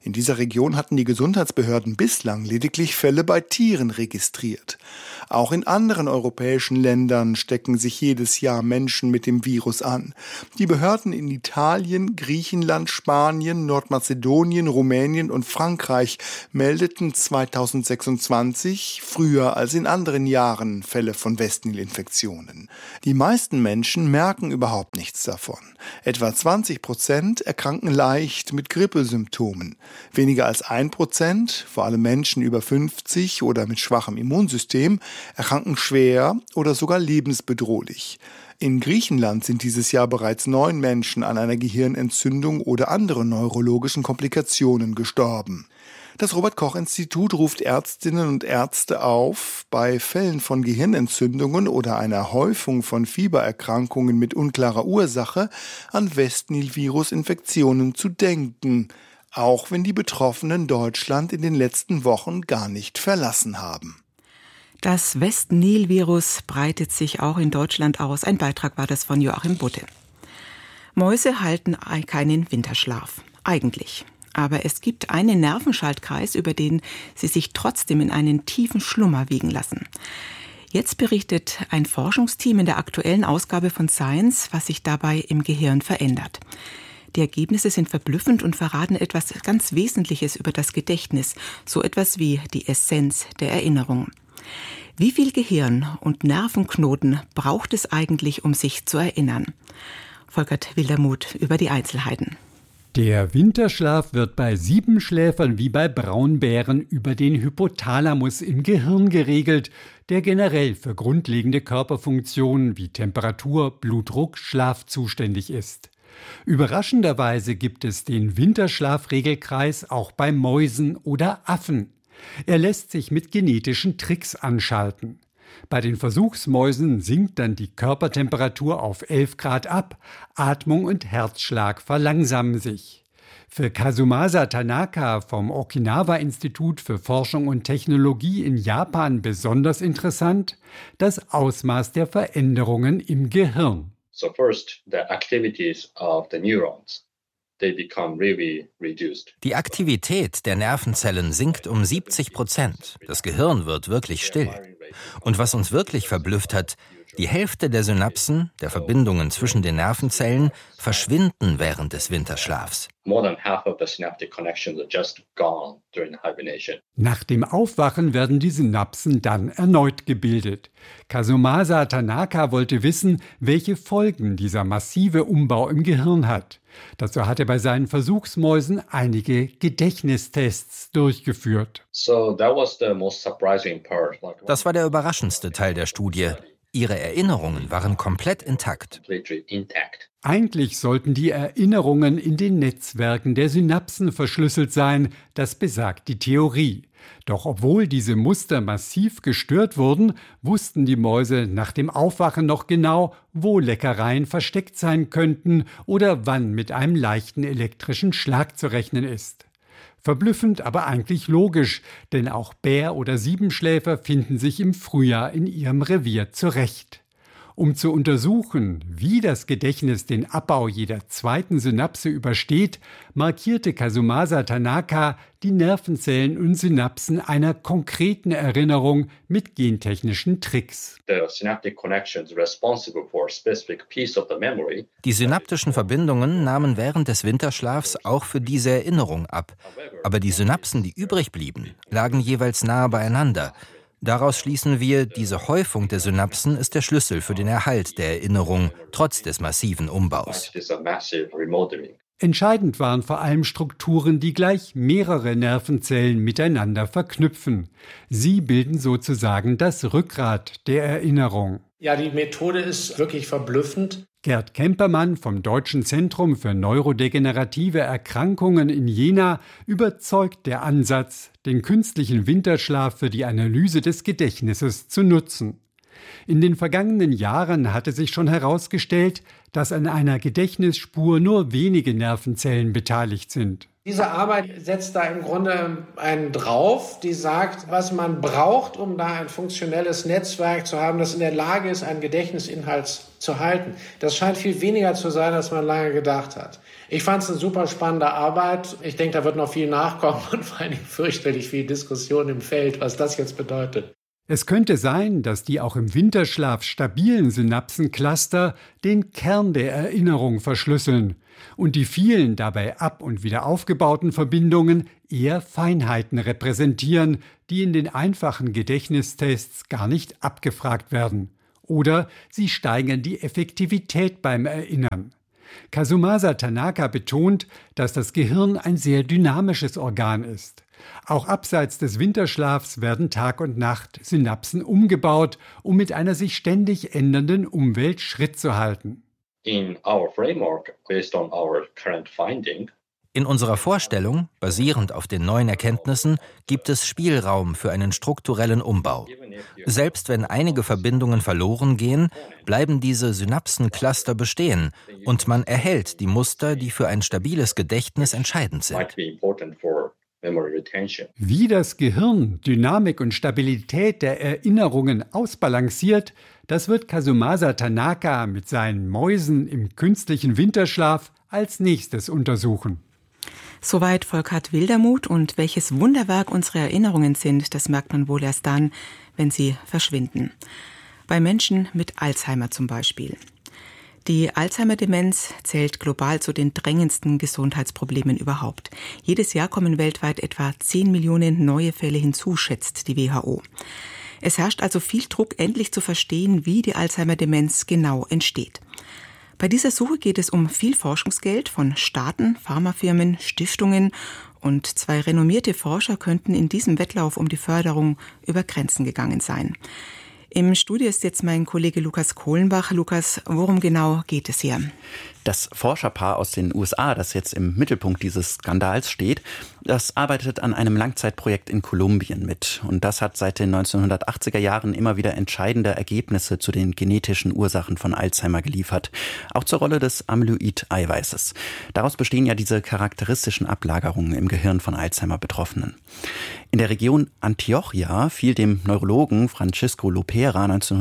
In dieser Region hatten die Gesundheitsbehörden bislang lediglich Fälle bei Tieren registriert. Auch in anderen europäischen Ländern stecken sich jedes Jahr Menschen mit dem Virus an. Die Behörden in Italien, Griechenland, Spanien, Nordmazedonien, Rumänien und Frankreich meldeten 2026 früher als in anderen Jahren Fälle von Westnil-Infektionen. Die meisten Menschen merken überhaupt nichts davon. Etwa 20% erkranken leicht mit Grippesymptomen. Weniger als 1%, vor allem Menschen über 50 oder mit schwachem Immunsystem, erkranken schwer oder sogar lebensbedrohlich. In Griechenland sind dieses Jahr bereits 9 Menschen an einer Gehirnentzündung oder anderen neurologischen Komplikationen gestorben. Das Robert-Koch-Institut ruft Ärztinnen und Ärzte auf, bei Fällen von Gehirnentzündungen oder einer Häufung von Fiebererkrankungen mit unklarer Ursache an Westnil-Virus-Infektionen zu denken, auch wenn die Betroffenen Deutschland in den letzten Wochen gar nicht verlassen haben. Das Westnil-Virus breitet sich auch in Deutschland aus. Ein Beitrag war das von Joachim Budde. Mäuse halten keinen Winterschlaf. Eigentlich. Aber es gibt einen Nervenschaltkreis, über den sie sich trotzdem in einen tiefen Schlummer wiegen lassen. Jetzt berichtet ein Forschungsteam in der aktuellen Ausgabe von Science, was sich dabei im Gehirn verändert. Die Ergebnisse sind verblüffend und verraten etwas ganz Wesentliches über das Gedächtnis, so etwas wie die Essenz der Erinnerung. Wie viel Gehirn und Nervenknoten braucht es eigentlich, um sich zu erinnern? Volkert Wildermuth über die Einzelheiten. Der Winterschlaf wird bei Siebenschläfern wie bei Braunbären über den Hypothalamus im Gehirn geregelt, der generell für grundlegende Körperfunktionen wie Temperatur, Blutdruck, Schlaf zuständig ist. Überraschenderweise gibt es den Winterschlafregelkreis auch bei Mäusen oder Affen. Er lässt sich mit genetischen Tricks anschalten. Bei den Versuchsmäusen sinkt dann die Körpertemperatur auf 11 Grad ab, Atmung und Herzschlag verlangsamen sich. Für Kazumasa Tanaka vom Okinawa-Institut für Forschung und Technologie in Japan besonders interessant, das Ausmaß der Veränderungen im Gehirn. So first, the activities of the neurons. Die Aktivität der Nervenzellen sinkt um 70%. Das Gehirn wird wirklich still. Und was uns wirklich verblüfft hat, die Hälfte der Synapsen, der Verbindungen zwischen den Nervenzellen, verschwinden während des Winterschlafs. Nach dem Aufwachen werden die Synapsen dann erneut gebildet. Kazumasa Tanaka wollte wissen, welche Folgen dieser massive Umbau im Gehirn hat. Dazu hat er bei seinen Versuchsmäusen einige Gedächtnistests durchgeführt. Das war der überraschendste Teil der Studie. Ihre Erinnerungen waren komplett intakt. Eigentlich sollten die Erinnerungen in den Netzwerken der Synapsen verschlüsselt sein, das besagt die Theorie. Doch obwohl diese Muster massiv gestört wurden, wussten die Mäuse nach dem Aufwachen noch genau, wo Leckereien versteckt sein könnten oder wann mit einem leichten elektrischen Schlag zu rechnen ist. Verblüffend, aber eigentlich logisch, denn auch Bär- oder Siebenschläfer finden sich im Frühjahr in ihrem Revier zurecht. Um zu untersuchen, wie das Gedächtnis den Abbau jeder zweiten Synapse übersteht, markierte Kazumasa Tanaka die Nervenzellen und Synapsen einer konkreten Erinnerung mit gentechnischen Tricks. Die synaptischen Verbindungen nahmen während des Winterschlafs auch für diese Erinnerung ab. Aber die Synapsen, die übrig blieben, lagen jeweils nahe beieinander. Daraus schließen wir, diese Häufung der Synapsen ist der Schlüssel für den Erhalt der Erinnerung, trotz des massiven Umbaus. Entscheidend waren vor allem Strukturen, die gleich mehrere Nervenzellen miteinander verknüpfen. Sie bilden sozusagen das Rückgrat der Erinnerung. Ja, die Methode ist wirklich verblüffend. Gerd Kempermann vom Deutschen Zentrum für neurodegenerative Erkrankungen in Jena überzeugt der Ansatz, den künstlichen Winterschlaf für die Analyse des Gedächtnisses zu nutzen. In den vergangenen Jahren hatte sich schon herausgestellt, dass an einer Gedächtnisspur nur wenige Nervenzellen beteiligt sind. Diese Arbeit setzt da im Grunde einen drauf, die sagt, was man braucht, um da ein funktionelles Netzwerk zu haben, das in der Lage ist, einen Gedächtnisinhalt zu halten. Das scheint viel weniger zu sein, als man lange gedacht hat. Ich fand es eine super spannende Arbeit. Ich denke, da wird noch viel nachkommen und vor allen Dingen fürchterlich viel Diskussion im Feld, was das jetzt bedeutet. Es könnte sein, dass die auch im Winterschlaf stabilen Synapsencluster den Kern der Erinnerung verschlüsseln und die vielen dabei ab- und wieder aufgebauten Verbindungen eher Feinheiten repräsentieren, die in den einfachen Gedächtnistests gar nicht abgefragt werden. Oder sie steigern die Effektivität beim Erinnern. Kazumasa Tanaka betont, dass das Gehirn ein sehr dynamisches Organ ist. Auch abseits des Winterschlafs werden Tag und Nacht Synapsen umgebaut, um mit einer sich ständig ändernden Umwelt Schritt zu halten. In our framework, based on our current finding, in unserer Vorstellung, basierend auf den neuen Erkenntnissen, gibt es Spielraum für einen strukturellen Umbau. Selbst wenn einige Verbindungen verloren gehen, bleiben diese Synapsencluster bestehen und man erhält die Muster, die für ein stabiles Gedächtnis entscheidend sind. Wie das Gehirn Dynamik und Stabilität der Erinnerungen ausbalanciert, das wird Kazumasa Tanaka mit seinen Mäusen im künstlichen Winterschlaf als nächstes untersuchen. Soweit Volkert Wildermuth, und welches Wunderwerk unsere Erinnerungen sind, das merkt man wohl erst dann, wenn sie verschwinden. Bei Menschen mit Alzheimer zum Beispiel. Die Alzheimer-Demenz zählt global zu den drängendsten Gesundheitsproblemen überhaupt. Jedes Jahr kommen weltweit etwa 10 Millionen neue Fälle hinzu, schätzt die WHO. Es herrscht also viel Druck, endlich zu verstehen, wie die Alzheimer-Demenz genau entsteht. Bei dieser Suche geht es um viel Forschungsgeld von Staaten, Pharmafirmen, Stiftungen, und 2 renommierte Forscher könnten in diesem Wettlauf um die Förderung über Grenzen gegangen sein. Im Studio ist jetzt mein Kollege Lukas Kohlenbach. Lukas, worum genau geht es hier? Das Forscherpaar aus den USA, das jetzt im Mittelpunkt dieses Skandals steht, das arbeitet an einem Langzeitprojekt in Kolumbien mit. Und das hat seit den 1980er Jahren immer wieder entscheidende Ergebnisse zu den genetischen Ursachen von Alzheimer geliefert. Auch zur Rolle des Amyloid-Eiweißes. Daraus bestehen ja diese charakteristischen Ablagerungen im Gehirn von Alzheimer-Betroffenen. In der Region Antioquia fiel dem Neurologen Francisco Lopera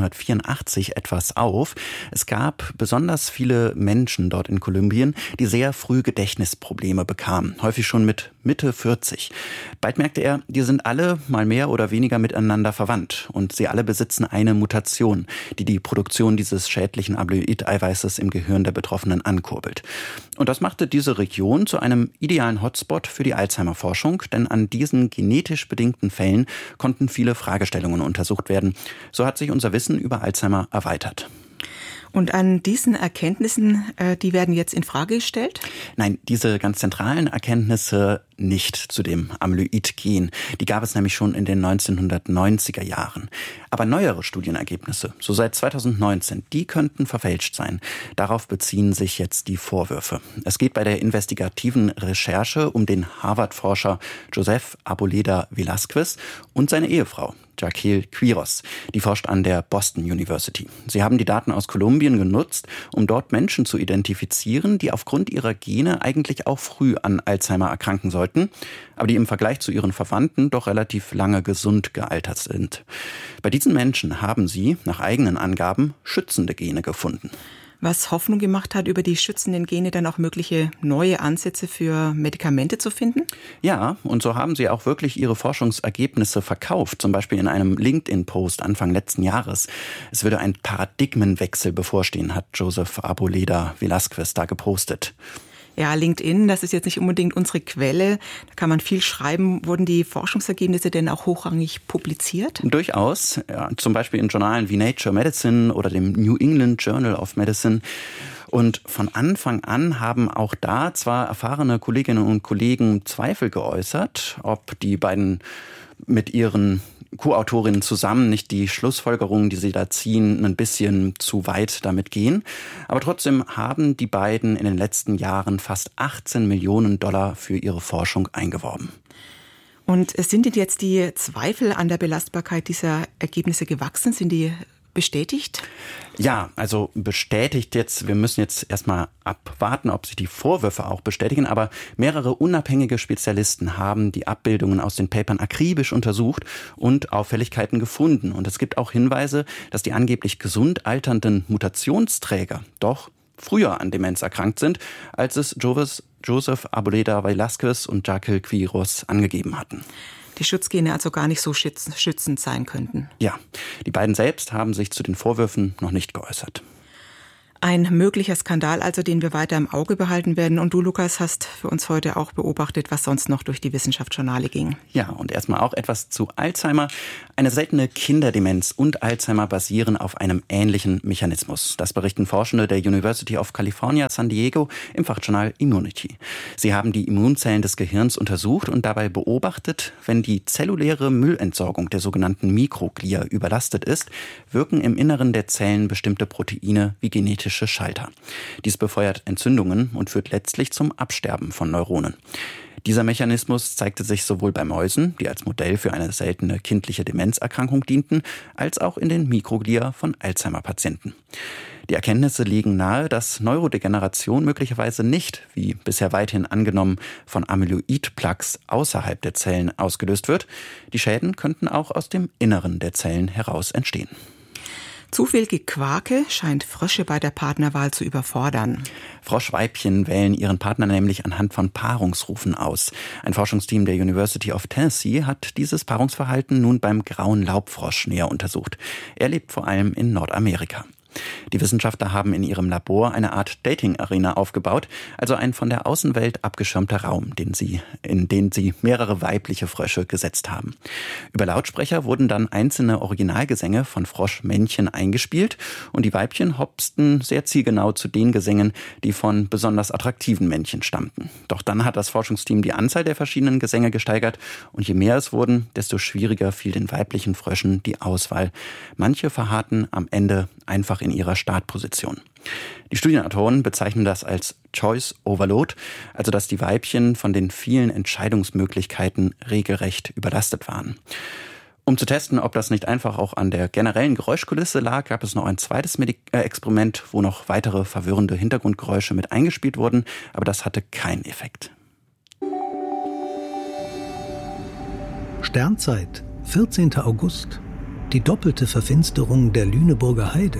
1984 etwas auf. Es gab besonders viele Menschen dort in Kolumbien, die sehr früh Gedächtnisprobleme bekamen, häufig schon mit Mitte 40. Bald merkte er, die sind alle mal mehr oder weniger miteinander verwandt und sie alle besitzen eine Mutation, die die Produktion dieses schädlichen Amyloid-Eiweißes im Gehirn der Betroffenen ankurbelt. Und das machte diese Region zu einem idealen Hotspot für die Alzheimer-Forschung, denn an diesen genetisch bedingten Fällen konnten viele Fragestellungen untersucht werden. So hat sich unser Wissen über Alzheimer erweitert. Und an diesen Erkenntnissen, die werden jetzt in Frage gestellt? Nein, diese ganz zentralen Erkenntnisse nicht zu dem Amyloid-Gen. Die gab es nämlich schon in den 1990er Jahren. Aber neuere Studienergebnisse, so seit 2019, die könnten verfälscht sein. Darauf beziehen sich jetzt die Vorwürfe. Es geht bei der investigativen Recherche um den Harvard-Forscher Joseph Arboleda Velázquez und seine Ehefrau Jaquil Quiros. Die forscht an der Boston University. Sie haben die Daten aus Kolumbien genutzt, um dort Menschen zu identifizieren, die aufgrund ihrer Gene eigentlich auch früh an Alzheimer erkranken sollten, aber die im Vergleich zu ihren Verwandten doch relativ lange gesund gealtert sind. Bei diesen Menschen haben sie, nach eigenen Angaben, schützende Gene gefunden. Was Hoffnung gemacht hat, über die schützenden Gene dann auch mögliche neue Ansätze für Medikamente zu finden? Ja, und so haben sie auch wirklich ihre Forschungsergebnisse verkauft, zum Beispiel in einem LinkedIn-Post Anfang letzten Jahres. Es würde ein Paradigmenwechsel bevorstehen, hat Joseph Arboleda Velázquez da gepostet. Ja, LinkedIn, das ist jetzt nicht unbedingt unsere Quelle. Da kann man viel schreiben. Wurden die Forschungsergebnisse denn auch hochrangig publiziert? Durchaus. Ja, zum Beispiel in Journalen wie Nature Medicine oder dem New England Journal of Medicine. Und von Anfang an haben auch da zwar erfahrene Kolleginnen und Kollegen Zweifel geäußert, ob die beiden mit ihren Co-Autorinnen zusammen nicht die Schlussfolgerungen, die sie da ziehen, ein bisschen zu weit damit gehen. Aber trotzdem haben die beiden in den letzten Jahren fast 18 Millionen $ für ihre Forschung eingeworben. Und sind denn jetzt die Zweifel an der Belastbarkeit dieser Ergebnisse gewachsen? Sind die bestätigt? Ja, also bestätigt jetzt, wir müssen jetzt erstmal abwarten, ob sich die Vorwürfe auch bestätigen, aber mehrere unabhängige Spezialisten haben die Abbildungen aus den Papern akribisch untersucht und Auffälligkeiten gefunden. Und es gibt auch Hinweise, dass die angeblich gesund alternden Mutationsträger doch früher an Demenz erkrankt sind, als es Joseph Arboleda Velasquez und Jacques Quiros angegeben hatten. Die Schutzgene also gar nicht so schützend sein könnten. Ja, die beiden selbst haben sich zu den Vorwürfen noch nicht geäußert. Ein möglicher Skandal also, den wir weiter im Auge behalten werden. Und du, Lukas, hast für uns heute auch beobachtet, was sonst noch durch die Wissenschaftsjournale ging. Ja, und erstmal auch etwas zu Alzheimer. Eine seltene Kinderdemenz und Alzheimer basieren auf einem ähnlichen Mechanismus. Das berichten Forschende der University of California, San Diego im Fachjournal Immunity. Sie haben die Immunzellen des Gehirns untersucht und dabei beobachtet, wenn die zelluläre Müllentsorgung der sogenannten Mikroglia überlastet ist, wirken im Inneren der Zellen bestimmte Proteine wie genetische Schalter. Dies befeuert Entzündungen und führt letztlich zum Absterben von Neuronen. Dieser Mechanismus zeigte sich sowohl bei Mäusen, die als Modell für eine seltene kindliche Demenzerkrankung dienten, als auch in den Mikroglia von Alzheimer-Patienten. Die Erkenntnisse legen nahe, dass Neurodegeneration möglicherweise nicht, wie bisher weithin angenommen, von Amyloid-Plaques außerhalb der Zellen ausgelöst wird. Die Schäden könnten auch aus dem Inneren der Zellen heraus entstehen. Zu viel Gequake scheint Frösche bei der Partnerwahl zu überfordern. Froschweibchen wählen ihren Partner nämlich anhand von Paarungsrufen aus. Ein Forschungsteam der University of Tennessee hat dieses Paarungsverhalten nun beim grauen Laubfrosch näher untersucht. Er lebt vor allem in Nordamerika. Die Wissenschaftler haben in ihrem Labor eine Art Dating-Arena aufgebaut, also ein von der Außenwelt abgeschirmter Raum, in den sie mehrere weibliche Frösche gesetzt haben. Über Lautsprecher wurden dann einzelne Originalgesänge von Froschmännchen eingespielt und die Weibchen hopsten sehr zielgenau zu den Gesängen, die von besonders attraktiven Männchen stammten. Doch dann hat das Forschungsteam die Anzahl der verschiedenen Gesänge gesteigert und je mehr es wurden, desto schwieriger fiel den weiblichen Fröschen die Auswahl. Manche verharrten am Ende einfach in ihrer Startposition. Die Studienautoren bezeichnen das als Choice Overload, also dass die Weibchen von den vielen Entscheidungsmöglichkeiten regelrecht überlastet waren. Um zu testen, ob das nicht einfach auch an der generellen Geräuschkulisse lag, gab es noch ein zweites Experiment, wo noch weitere verwirrende Hintergrundgeräusche mit eingespielt wurden, aber das hatte keinen Effekt. Sternzeit, 14. August. Die doppelte Verfinsterung der Lüneburger Heide.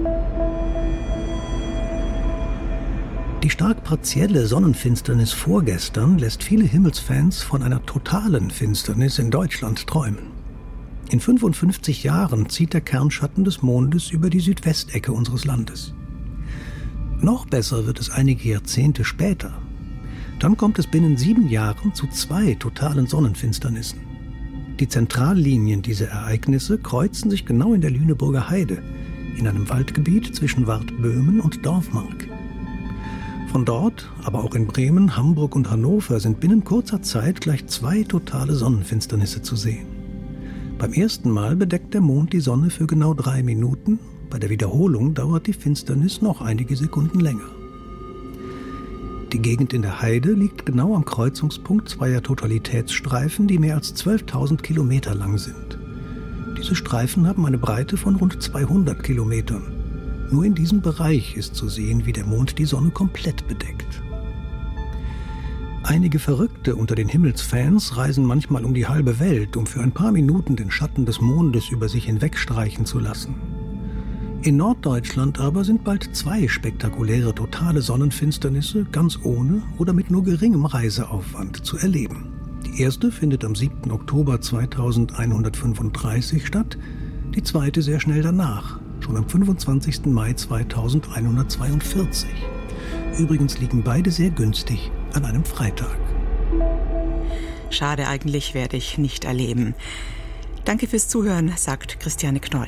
Die stark partielle Sonnenfinsternis vorgestern lässt viele Himmelsfans von einer totalen Finsternis in Deutschland träumen. In 55 Jahren zieht der Kernschatten des Mondes über die Südwestecke unseres Landes. Noch besser wird es einige Jahrzehnte später. Dann kommt es binnen 7 Jahren zu 2 totalen Sonnenfinsternissen. Die Zentrallinien dieser Ereignisse kreuzen sich genau in der Lüneburger Heide, in einem Waldgebiet zwischen Waldböhmen und Dorfmark. Von dort, aber auch in Bremen, Hamburg und Hannover sind binnen kurzer Zeit gleich 2 totale Sonnenfinsternisse zu sehen. Beim ersten Mal bedeckt der Mond die Sonne für genau 3 Minuten, bei der Wiederholung dauert die Finsternis noch einige Sekunden länger. Die Gegend in der Heide liegt genau am Kreuzungspunkt zweier Totalitätsstreifen, die mehr als 12.000 Kilometer lang sind. Diese Streifen haben eine Breite von rund 200 Kilometern. Nur in diesem Bereich ist zu sehen, wie der Mond die Sonne komplett bedeckt. Einige Verrückte unter den Himmelsfans reisen manchmal um die halbe Welt, um für ein paar Minuten den Schatten des Mondes über sich hinwegstreichen zu lassen. In Norddeutschland aber sind bald 2 spektakuläre totale Sonnenfinsternisse ganz ohne oder mit nur geringem Reiseaufwand zu erleben. Die erste findet am 7. Oktober 2135 statt, die zweite sehr schnell danach, schon am 25. Mai 2142. Übrigens liegen beide sehr günstig an einem Freitag. Schade, eigentlich werde ich nicht erleben. Danke fürs Zuhören, sagt Christiane Knoll.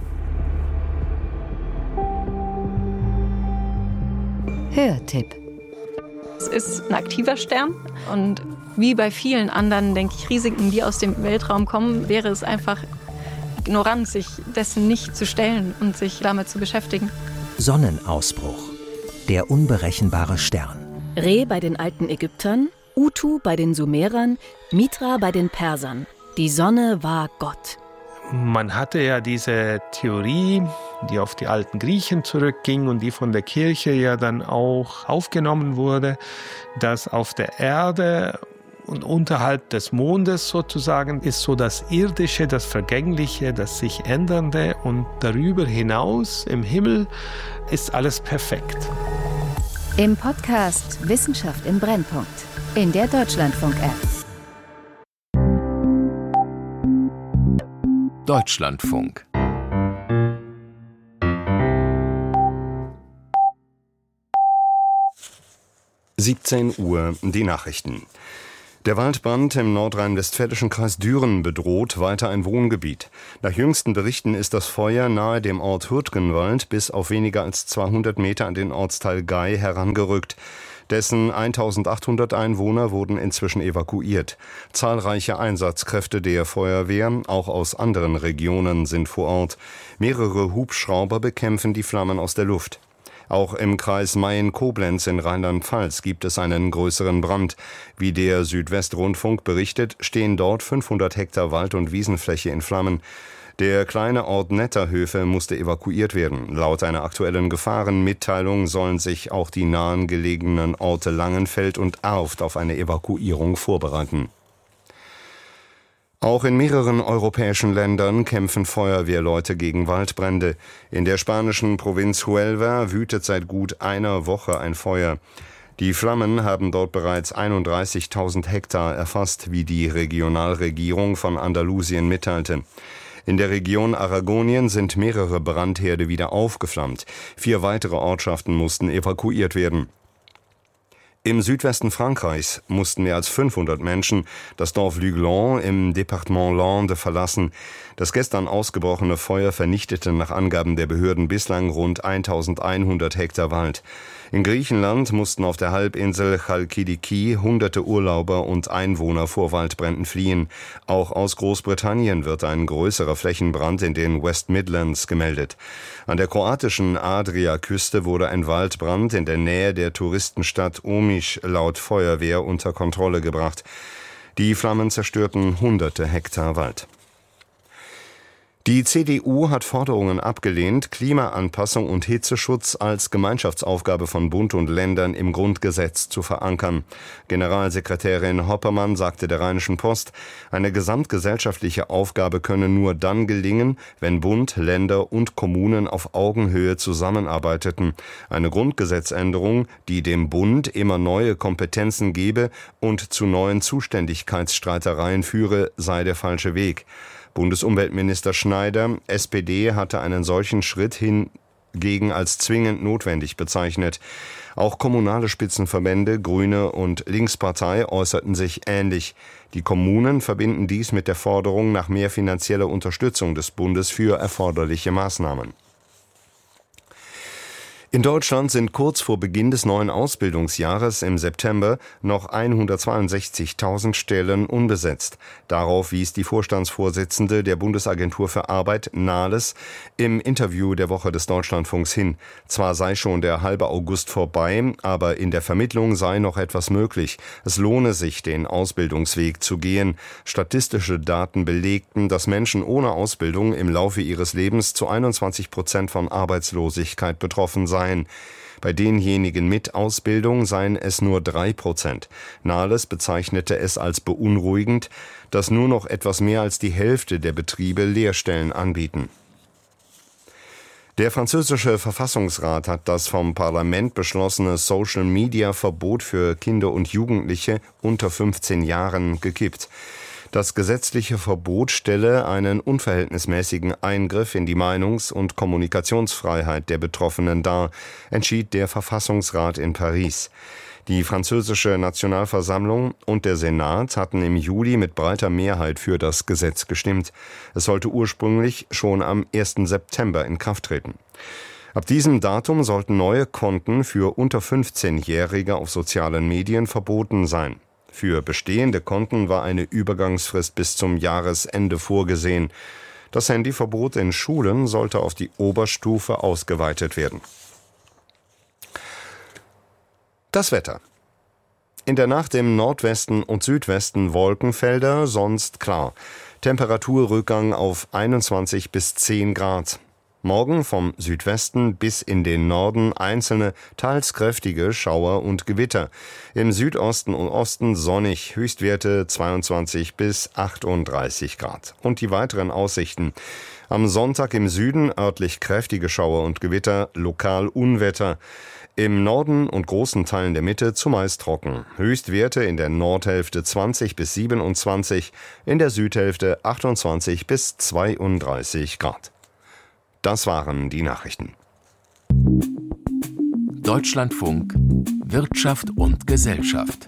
Hörtipp. Es ist ein aktiver Stern und wie bei vielen anderen, denke ich, Risiken, die aus dem Weltraum kommen, wäre es einfach ignorant, sich dessen nicht zu stellen und sich damit zu beschäftigen. Sonnenausbruch. Der unberechenbare Stern. Re bei den alten Ägyptern, Utu bei den Sumerern, Mitra bei den Persern. Die Sonne war Gott. Man hatte ja diese Theorie, die auf die alten Griechen zurückging und die von der Kirche ja dann auch aufgenommen wurde, dass auf der Erde und unterhalb des Mondes sozusagen ist so das Irdische, das Vergängliche, das sich Ändernde und darüber hinaus im Himmel ist alles perfekt. Im Podcast Wissenschaft im Brennpunkt in der Deutschlandfunk-App. Deutschlandfunk. Uhr, die Nachrichten. Der Waldbrand im nordrhein-westfälischen Kreis Düren bedroht weiter ein Wohngebiet. Nach jüngsten Berichten ist das Feuer nahe dem Ort Hürtgenwald bis auf weniger als 200 Meter an den Ortsteil Gay herangerückt. Dessen 1800 Einwohner wurden inzwischen evakuiert. Zahlreiche Einsatzkräfte der Feuerwehr, auch aus anderen Regionen, sind vor Ort. Mehrere Hubschrauber bekämpfen die Flammen aus der Luft. Auch im Kreis Mayen-Koblenz in Rheinland-Pfalz gibt es einen größeren Brand. Wie der Südwestrundfunk berichtet, stehen dort 500 Hektar Wald- und Wiesenfläche in Flammen. Der kleine Ort Netterhöfe musste evakuiert werden. Laut einer aktuellen Gefahrenmitteilung sollen sich auch die nahen gelegenen Orte Langenfeld und Erft auf eine Evakuierung vorbereiten. Auch in mehreren europäischen Ländern kämpfen Feuerwehrleute gegen Waldbrände. In der spanischen Provinz Huelva wütet seit gut einer Woche ein Feuer. Die Flammen haben dort bereits 31.000 Hektar erfasst, wie die Regionalregierung von Andalusien mitteilte. In der Region Aragonien sind mehrere Brandherde wieder aufgeflammt. 4 weitere Ortschaften mussten evakuiert werden. Im Südwesten Frankreichs mussten mehr als 500 Menschen das Dorf Luglon im Departement Landes verlassen. Das gestern ausgebrochene Feuer vernichtete nach Angaben der Behörden bislang rund 1100 Hektar Wald. In Griechenland mussten auf der Halbinsel Chalkidiki hunderte Urlauber und Einwohner vor Waldbränden fliehen. Auch aus Großbritannien wird ein größerer Flächenbrand in den West Midlands gemeldet. An der kroatischen Adriaküste wurde ein Waldbrand in der Nähe der Touristenstadt Omiš laut Feuerwehr unter Kontrolle gebracht. Die Flammen zerstörten hunderte Hektar Wald. Die CDU hat Forderungen abgelehnt, Klimaanpassung und Hitzeschutz als Gemeinschaftsaufgabe von Bund und Ländern im Grundgesetz zu verankern. Generalsekretärin Hoppermann sagte der Rheinischen Post, eine gesamtgesellschaftliche Aufgabe könne nur dann gelingen, wenn Bund, Länder und Kommunen auf Augenhöhe zusammenarbeiteten. Eine Grundgesetzänderung, die dem Bund immer neue Kompetenzen gebe und zu neuen Zuständigkeitsstreitereien führe, sei der falsche Weg. Bundesumweltminister Schneider, SPD, hatte einen solchen Schritt hingegen als zwingend notwendig bezeichnet. Auch kommunale Spitzenverbände, Grüne und Linkspartei äußerten sich ähnlich. Die Kommunen verbinden dies mit der Forderung nach mehr finanzieller Unterstützung des Bundes für erforderliche Maßnahmen. In Deutschland sind kurz vor Beginn des neuen Ausbildungsjahres im September noch 162.000 Stellen unbesetzt. Darauf wies die Vorstandsvorsitzende der Bundesagentur für Arbeit, Nahles, im Interview der Woche des Deutschlandfunks hin. Zwar sei schon der halbe August vorbei, aber in der Vermittlung sei noch etwas möglich. Es lohne sich, den Ausbildungsweg zu gehen. Statistische Daten belegten, dass Menschen ohne Ausbildung im Laufe ihres Lebens zu 21% von Arbeitslosigkeit betroffen seien. Bei denjenigen mit Ausbildung seien es nur 3%. Nahles bezeichnete es als beunruhigend, dass nur noch etwas mehr als die Hälfte der Betriebe Lehrstellen anbieten. Der französische Verfassungsrat hat das vom Parlament beschlossene Social-Media-Verbot für Kinder und Jugendliche unter 15 Jahren gekippt. Das gesetzliche Verbot stelle einen unverhältnismäßigen Eingriff in die Meinungs- und Kommunikationsfreiheit der Betroffenen dar, entschied der Verfassungsrat in Paris. Die französische Nationalversammlung und der Senat hatten im Juli mit breiter Mehrheit für das Gesetz gestimmt. Es sollte ursprünglich schon am 1. September in Kraft treten. Ab diesem Datum sollten neue Konten für unter 15-Jährige auf sozialen Medien verboten sein. Für bestehende Konten war eine Übergangsfrist bis zum Jahresende vorgesehen. Das Handyverbot in Schulen sollte auf die Oberstufe ausgeweitet werden. Das Wetter. In der Nacht im Nordwesten und Südwesten Wolkenfelder, sonst klar. Temperaturrückgang auf 21 bis 10 Grad. Morgen vom Südwesten bis in den Norden einzelne, teils kräftige Schauer und Gewitter. Im Südosten und Osten sonnig, Höchstwerte 22 bis 38 Grad. Und die weiteren Aussichten. Am Sonntag im Süden örtlich kräftige Schauer und Gewitter, lokal Unwetter. Im Norden und großen Teilen der Mitte zumeist trocken. Höchstwerte in der Nordhälfte 20 bis 27, in der Südhälfte 28 bis 32 Grad. Das waren die Nachrichten. Deutschlandfunk Wirtschaft und Gesellschaft.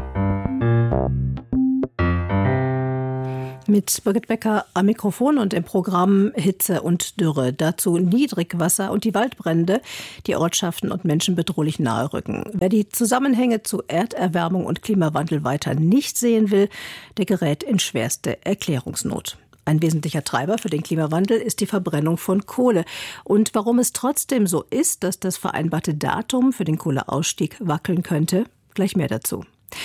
Mit Birgit Becker am Mikrofon und im Programm Hitze und Dürre. Dazu Niedrigwasser und die Waldbrände, die Ortschaften und Menschen bedrohlich nahe rücken. Wer die Zusammenhänge zu Erderwärmung und Klimawandel weiter nicht sehen will, der gerät in schwerste Erklärungsnot. Ein wesentlicher Treiber für den Klimawandel ist die Verbrennung von Kohle. Und warum es trotzdem so ist, dass das vereinbarte Datum für den Kohleausstieg wackeln könnte, gleich mehr dazu.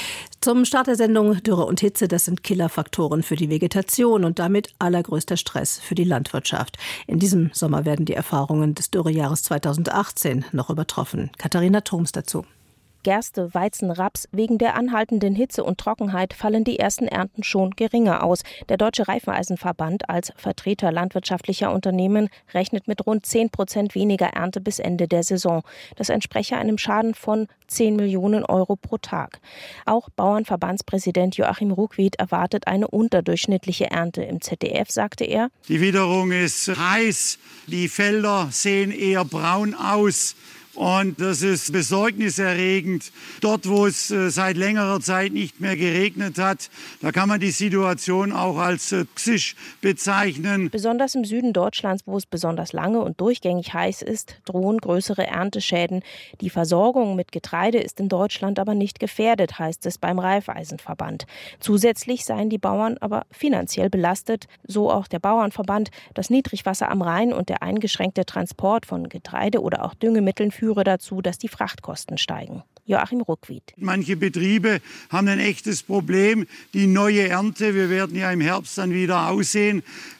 Zum Start der Sendung Dürre und Hitze, das sind Killerfaktoren für die Vegetation und damit allergrößter Stress für die Landwirtschaft. In diesem Sommer werden die Erfahrungen des Dürrejahres 2018 noch übertroffen. Katharina Thoms dazu. Gerste, Weizen, Raps. Wegen der anhaltenden Hitze und Trockenheit fallen die ersten Ernten schon geringer aus. Der Deutsche Reifeneisenverband als Vertreter landwirtschaftlicher Unternehmen rechnet mit rund 10% weniger Ernte bis Ende der Saison. Das entspreche einem Schaden von 10 Millionen Euro pro Tag. Auch Bauernverbandspräsident Joachim Ruckwied erwartet eine unterdurchschnittliche Ernte. Im ZDF sagte er: Die Witterung ist heiß, die Felder sehen eher braun aus. Und das ist besorgniserregend. Dort, wo es seit längerer Zeit nicht mehr geregnet hat, da kann man die Situation auch als toxisch bezeichnen. Besonders im Süden Deutschlands, wo es besonders lange und durchgängig heiß ist, drohen größere Ernteschäden. Die Versorgung mit Getreide ist in Deutschland aber nicht gefährdet, heißt es beim Reifeisenverband. Zusätzlich seien die Bauern aber finanziell belastet, so auch der Bauernverband. Das Niedrigwasser am Rhein und der eingeschränkte Transport von Getreide oder auch Düngemitteln führe dazu, dass die Frachtkosten steigen. Joachim Ruckwied. Manche Betriebe haben ein echtes Problem, die neue Ernte, wir werden ja im Herbst dann wieder aussehen,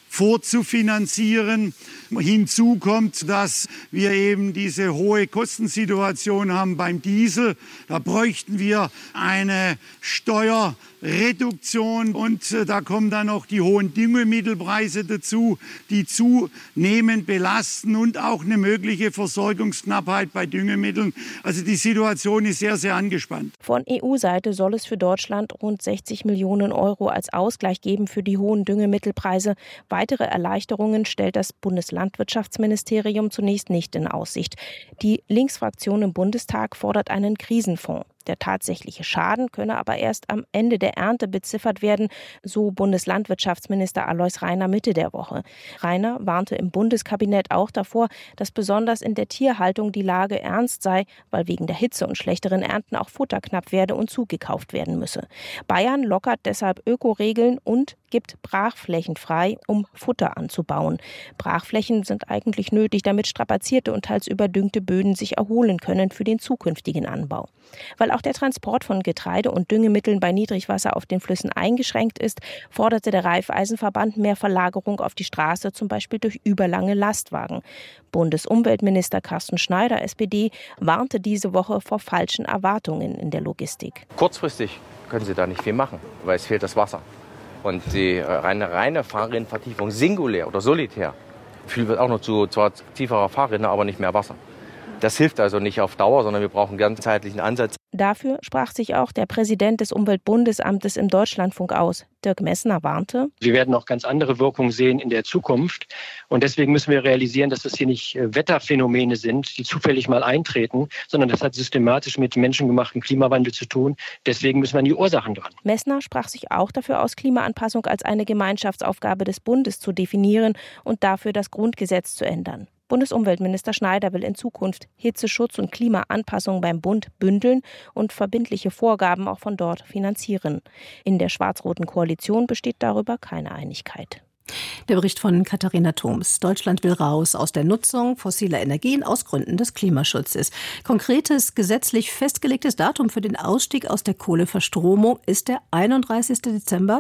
vorzufinanzieren. Hinzu kommt, dass wir eben diese hohe Kostensituation haben beim Diesel. Da bräuchten wir eine Steuerreduktion und da kommen dann noch die hohen Düngemittelpreise dazu, die zunehmend belasten und auch eine mögliche Versorgungsknappheit bei Düngemitteln. Also die Situation ist sehr, sehr angespannt. Von EU-Seite soll es für Deutschland rund 60 Millionen Euro als Ausgleich geben für die hohen Düngemittelpreise. Weitere Erleichterungen stellt das Bundeslandwirtschaftsministerium zunächst nicht in Aussicht. Die Linksfraktion im Bundestag fordert einen Krisenfonds. Der tatsächliche Schaden könne aber erst am Ende der Ernte beziffert werden, so Bundeslandwirtschaftsminister Alois Rainer Mitte der Woche. Rainer warnte im Bundeskabinett auch davor, dass besonders in der Tierhaltung die Lage ernst sei, weil wegen der Hitze und schlechteren Ernten auch Futter knapp werde und zugekauft werden müsse. Bayern lockert deshalb Ökoregeln und gibt Brachflächen frei, um Futter anzubauen. Brachflächen sind eigentlich nötig, damit strapazierte und teils überdüngte Böden sich erholen können für den zukünftigen Anbau. Weil auch der Transport von Getreide und Düngemitteln bei Niedrigwasser auf den Flüssen eingeschränkt ist, forderte der Reifeisenverband mehr Verlagerung auf die Straße, zum Beispiel durch überlange Lastwagen. Bundesumweltminister Carsten Schneider, SPD, warnte diese Woche vor falschen Erwartungen in der Logistik. Kurzfristig können Sie da nicht viel machen, weil es fehlt das Wasser. Und die reine Fahrrinnenvertiefung singulär oder solitär führt auch noch zu zwar tieferer Fahrrinne, aber nicht mehr Wasser. Das hilft also nicht auf Dauer, sondern wir brauchen einen ganzheitlichen Ansatz. Dafür sprach sich auch der Präsident des Umweltbundesamtes im Deutschlandfunk aus. Dirk Messner warnte: Wir werden noch ganz andere Wirkungen sehen in der Zukunft. Und deswegen müssen wir realisieren, dass das hier nicht Wetterphänomene sind, die zufällig mal eintreten, sondern das hat systematisch mit menschengemachten Klimawandel zu tun. Deswegen müssen wir an die Ursachen dran. Messner sprach sich auch dafür aus, Klimaanpassung als eine Gemeinschaftsaufgabe des Bundes zu definieren und dafür das Grundgesetz zu ändern. Bundesumweltminister Schneider will in Zukunft Hitzeschutz und Klimaanpassung beim Bund bündeln und verbindliche Vorgaben auch von dort finanzieren. In der schwarz-roten Koalition besteht darüber keine Einigkeit. Der Bericht von Katharina Thoms. Deutschland will raus aus der Nutzung fossiler Energien aus Gründen des Klimaschutzes. Konkretes, gesetzlich festgelegtes Datum für den Ausstieg aus der Kohleverstromung ist der 31. Dezember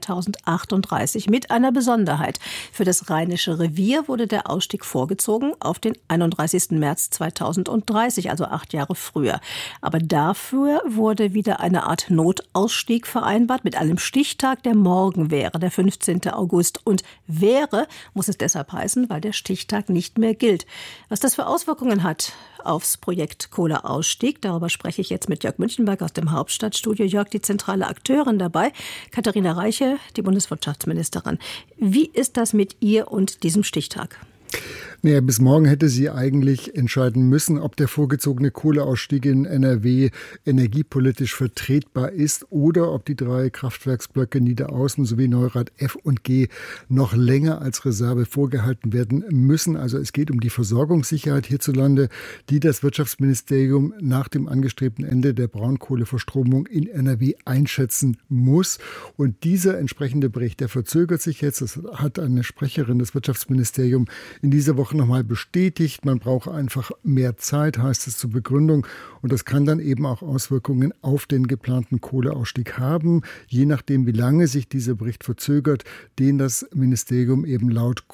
2038 mit einer Besonderheit. Für das Rheinische Revier wurde der Ausstieg vorgezogen auf den 31. März 2030, also 8 Jahre früher. Aber dafür wurde wieder eine Art Notausstieg vereinbart mit einem Stichtag, der morgen wäre, der 15. August. Und wäre, muss es deshalb heißen, weil der Stichtag nicht mehr gilt. Was das für Auswirkungen hat aufs Projekt Kohleausstieg, darüber spreche ich jetzt mit Jörg Münchenberg aus dem Hauptstadtstudio. Jörg, die zentrale Akteurin dabei, Katharina Reiche, die Bundeswirtschaftsministerin. Wie ist das mit ihr und diesem Stichtag? Naja, bis morgen hätte sie eigentlich entscheiden müssen, ob der vorgezogene Kohleausstieg in NRW energiepolitisch vertretbar ist oder ob die 3 Kraftwerksblöcke Niederaußen sowie Neurath F und G noch länger als Reserve vorgehalten werden müssen. Also es geht um die Versorgungssicherheit hierzulande, die das Wirtschaftsministerium nach dem angestrebten Ende der Braunkohleverstromung in NRW einschätzen muss. Und dieser entsprechende Bericht, der verzögert sich jetzt. Das hat eine Sprecherin des Wirtschaftsministeriums in dieser Woche nochmal bestätigt. Man braucht einfach mehr Zeit, heißt es zur Begründung. Und das kann dann eben auch Auswirkungen auf den geplanten Kohleausstieg haben, je nachdem, wie lange sich dieser Bericht verzögert, den das Ministerium eben laut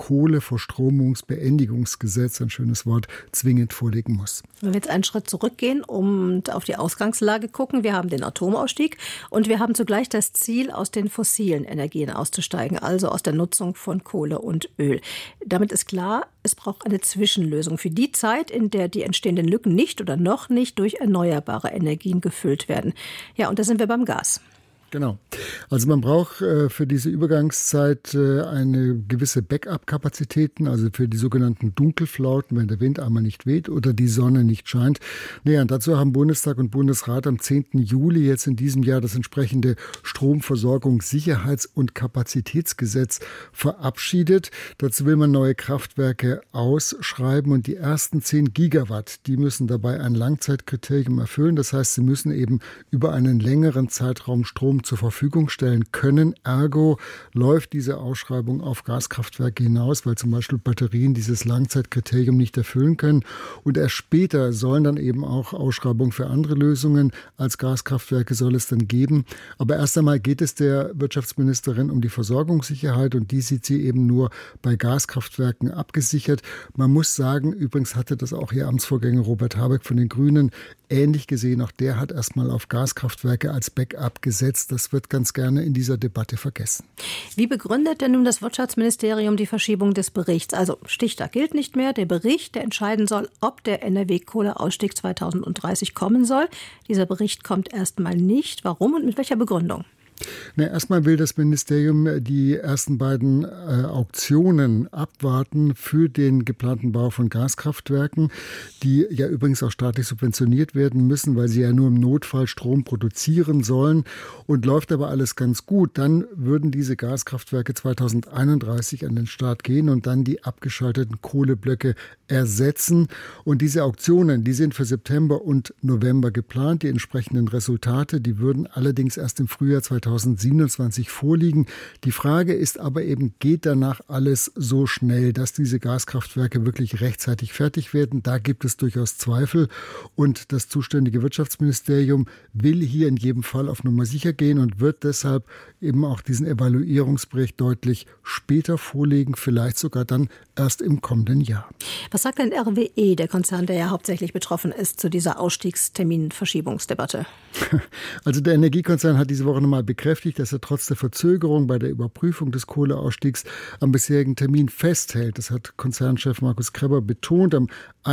Kohleverstromungsbeendigungsgesetz, ein schönes Wort, zwingend vorlegen muss. Wenn wir jetzt einen Schritt zurückgehen und auf die Ausgangslage gucken, wir haben den Atomausstieg und wir haben zugleich das Ziel, aus den fossilen Energien auszusteigen, also aus der Nutzung von Kohle und Öl. Damit ist klar, es braucht eine Zwischenlösung für die Zeit, in der die entstehenden Lücken nicht oder noch nicht durch erneuerbare Energien gefüllt werden. Ja, und da sind wir beim Gas. Genau. Also man braucht für diese Übergangszeit eine gewisse Backup-Kapazitäten, also für die sogenannten Dunkelflauten, wenn der Wind einmal nicht weht oder die Sonne nicht scheint. Naja, und dazu haben Bundestag und Bundesrat am 10. Juli jetzt in diesem Jahr das entsprechende Stromversorgungssicherheits- und Kapazitätsgesetz verabschiedet. Dazu will man neue Kraftwerke ausschreiben und die ersten 10 Gigawatt, die müssen dabei ein Langzeitkriterium erfüllen. Das heißt, sie müssen eben über einen längeren Zeitraum Strom zur Verfügung stellen können. Ergo läuft diese Ausschreibung auf Gaskraftwerke hinaus, weil zum Beispiel Batterien dieses Langzeitkriterium nicht erfüllen können. Und erst später sollen dann eben auch Ausschreibungen für andere Lösungen als Gaskraftwerke soll es dann geben. Aber erst einmal geht es der Wirtschaftsministerin um die Versorgungssicherheit und die sieht sie eben nur bei Gaskraftwerken abgesichert. Man muss sagen, übrigens hatte das auch ihr Amtsvorgänger Robert Habeck von den Grünen ähnlich gesehen. Auch der hat erstmal auf Gaskraftwerke als Backup gesetzt. Das wird ganz gerne in dieser Debatte vergessen. Wie begründet denn nun das Wirtschaftsministerium die Verschiebung des Berichts? Also Stichtag gilt nicht mehr. Der Bericht, der entscheiden soll, ob der NRW-Kohleausstieg 2030 kommen soll. Dieser Bericht kommt erstmal nicht. Warum und mit welcher Begründung? Erstmal will das Ministerium die ersten beiden Auktionen abwarten für den geplanten Bau von Gaskraftwerken, die ja übrigens auch staatlich subventioniert werden müssen, weil sie ja nur im Notfall Strom produzieren sollen. Und läuft aber alles ganz gut, dann würden diese Gaskraftwerke 2031 an den Start gehen und dann die abgeschalteten Kohleblöcke ersetzen. Und diese Auktionen, die sind für September und November geplant. Die entsprechenden Resultate, die würden allerdings erst im Frühjahr 2027 vorliegen. Die Frage ist aber eben, geht danach alles so schnell, dass diese Gaskraftwerke wirklich rechtzeitig fertig werden? Da gibt es durchaus Zweifel. Und das zuständige Wirtschaftsministerium will hier in jedem Fall auf Nummer sicher gehen und wird deshalb eben auch diesen Evaluierungsbericht deutlich später vorlegen, vielleicht sogar dann erst im kommenden Jahr. Was sagt denn RWE, der Konzern, der ja hauptsächlich betroffen ist, zu dieser Ausstiegsterminverschiebungsdebatte? Also der Energiekonzern hat diese Woche nochmal bekräftigt, dass er trotz der Verzögerung bei der Überprüfung des Kohleausstiegs am bisherigen Termin festhält. Das hat Konzernchef Markus Krebber betont. Am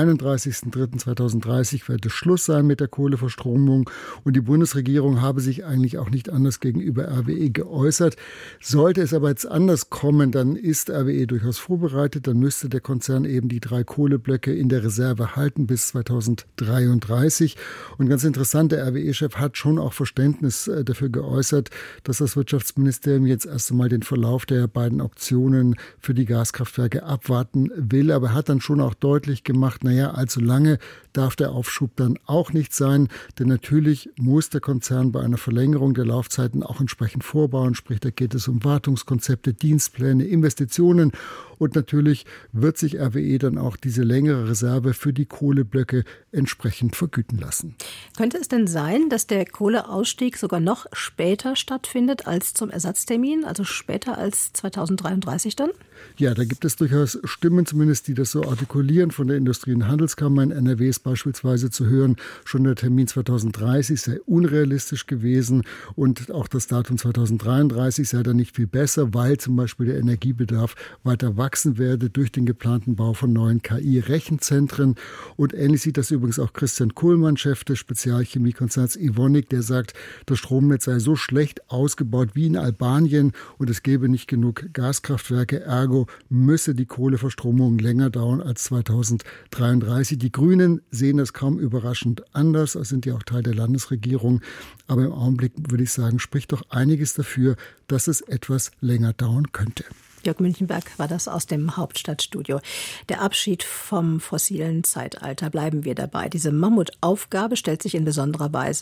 31.03.2030 werde Schluss sein mit der Kohleverstromung. Und die Bundesregierung habe sich eigentlich auch nicht anders gegenüber RWE geäußert. Sollte es aber jetzt anders kommen, dann ist RWE durchaus vorbereitet. Dann müsste der Konzern eben die 3 Kohleblöcke in der Reserve halten bis 2033. Und ganz interessant, der RWE-Chef hat schon auch Verständnis dafür geäußert, dass das Wirtschaftsministerium jetzt erst einmal den Verlauf der beiden Auktionen für die Gaskraftwerke abwarten will. Aber er hat dann schon auch deutlich gemacht, allzu lange darf der Aufschub dann auch nicht sein. Denn natürlich muss der Konzern bei einer Verlängerung der Laufzeiten auch entsprechend vorbauen. Sprich, da geht es um Wartungskonzepte, Dienstpläne, Investitionen. Und natürlich wird sich RWE dann auch diese längere Reserve für die Kohleblöcke entsprechend vergüten lassen. Könnte es denn sein, dass der Kohleausstieg sogar noch später stattfindet als zum Ersatztermin, also später als 2033 dann? Ja, da gibt es durchaus Stimmen zumindest, die das so artikulieren. Von der Industrie- und Handelskammer in NRW ist beispielsweise zu hören, schon der Termin 2030 sei unrealistisch gewesen und auch das Datum 2033 sei dann nicht viel besser, weil zum Beispiel der Energiebedarf weiter wachsen werde durch den geplanten Bau von neuen KI-Rechenzentren. Und ähnlich sieht das übrigens auch Christian Kuhlmann, Chef des Spezialchemiekonzerns Evonik, der sagt, das Stromnetz sei so schlecht ausgebaut wie in Albanien und es gäbe nicht genug Gaskraftwerke. Ergo müsse die Kohleverstromung länger dauern als 2033. Die Grünen sehen das kaum überraschend anders, sind ja auch Teil der Landesregierung. Aber im Augenblick würde ich sagen, spricht doch einiges dafür, dass es etwas länger dauern könnte. Jörg Münchenberg war das aus dem Hauptstadtstudio. Der Abschied vom fossilen Zeitalter, bleiben wir dabei. Diese Mammutaufgabe stellt sich in besonderer Weise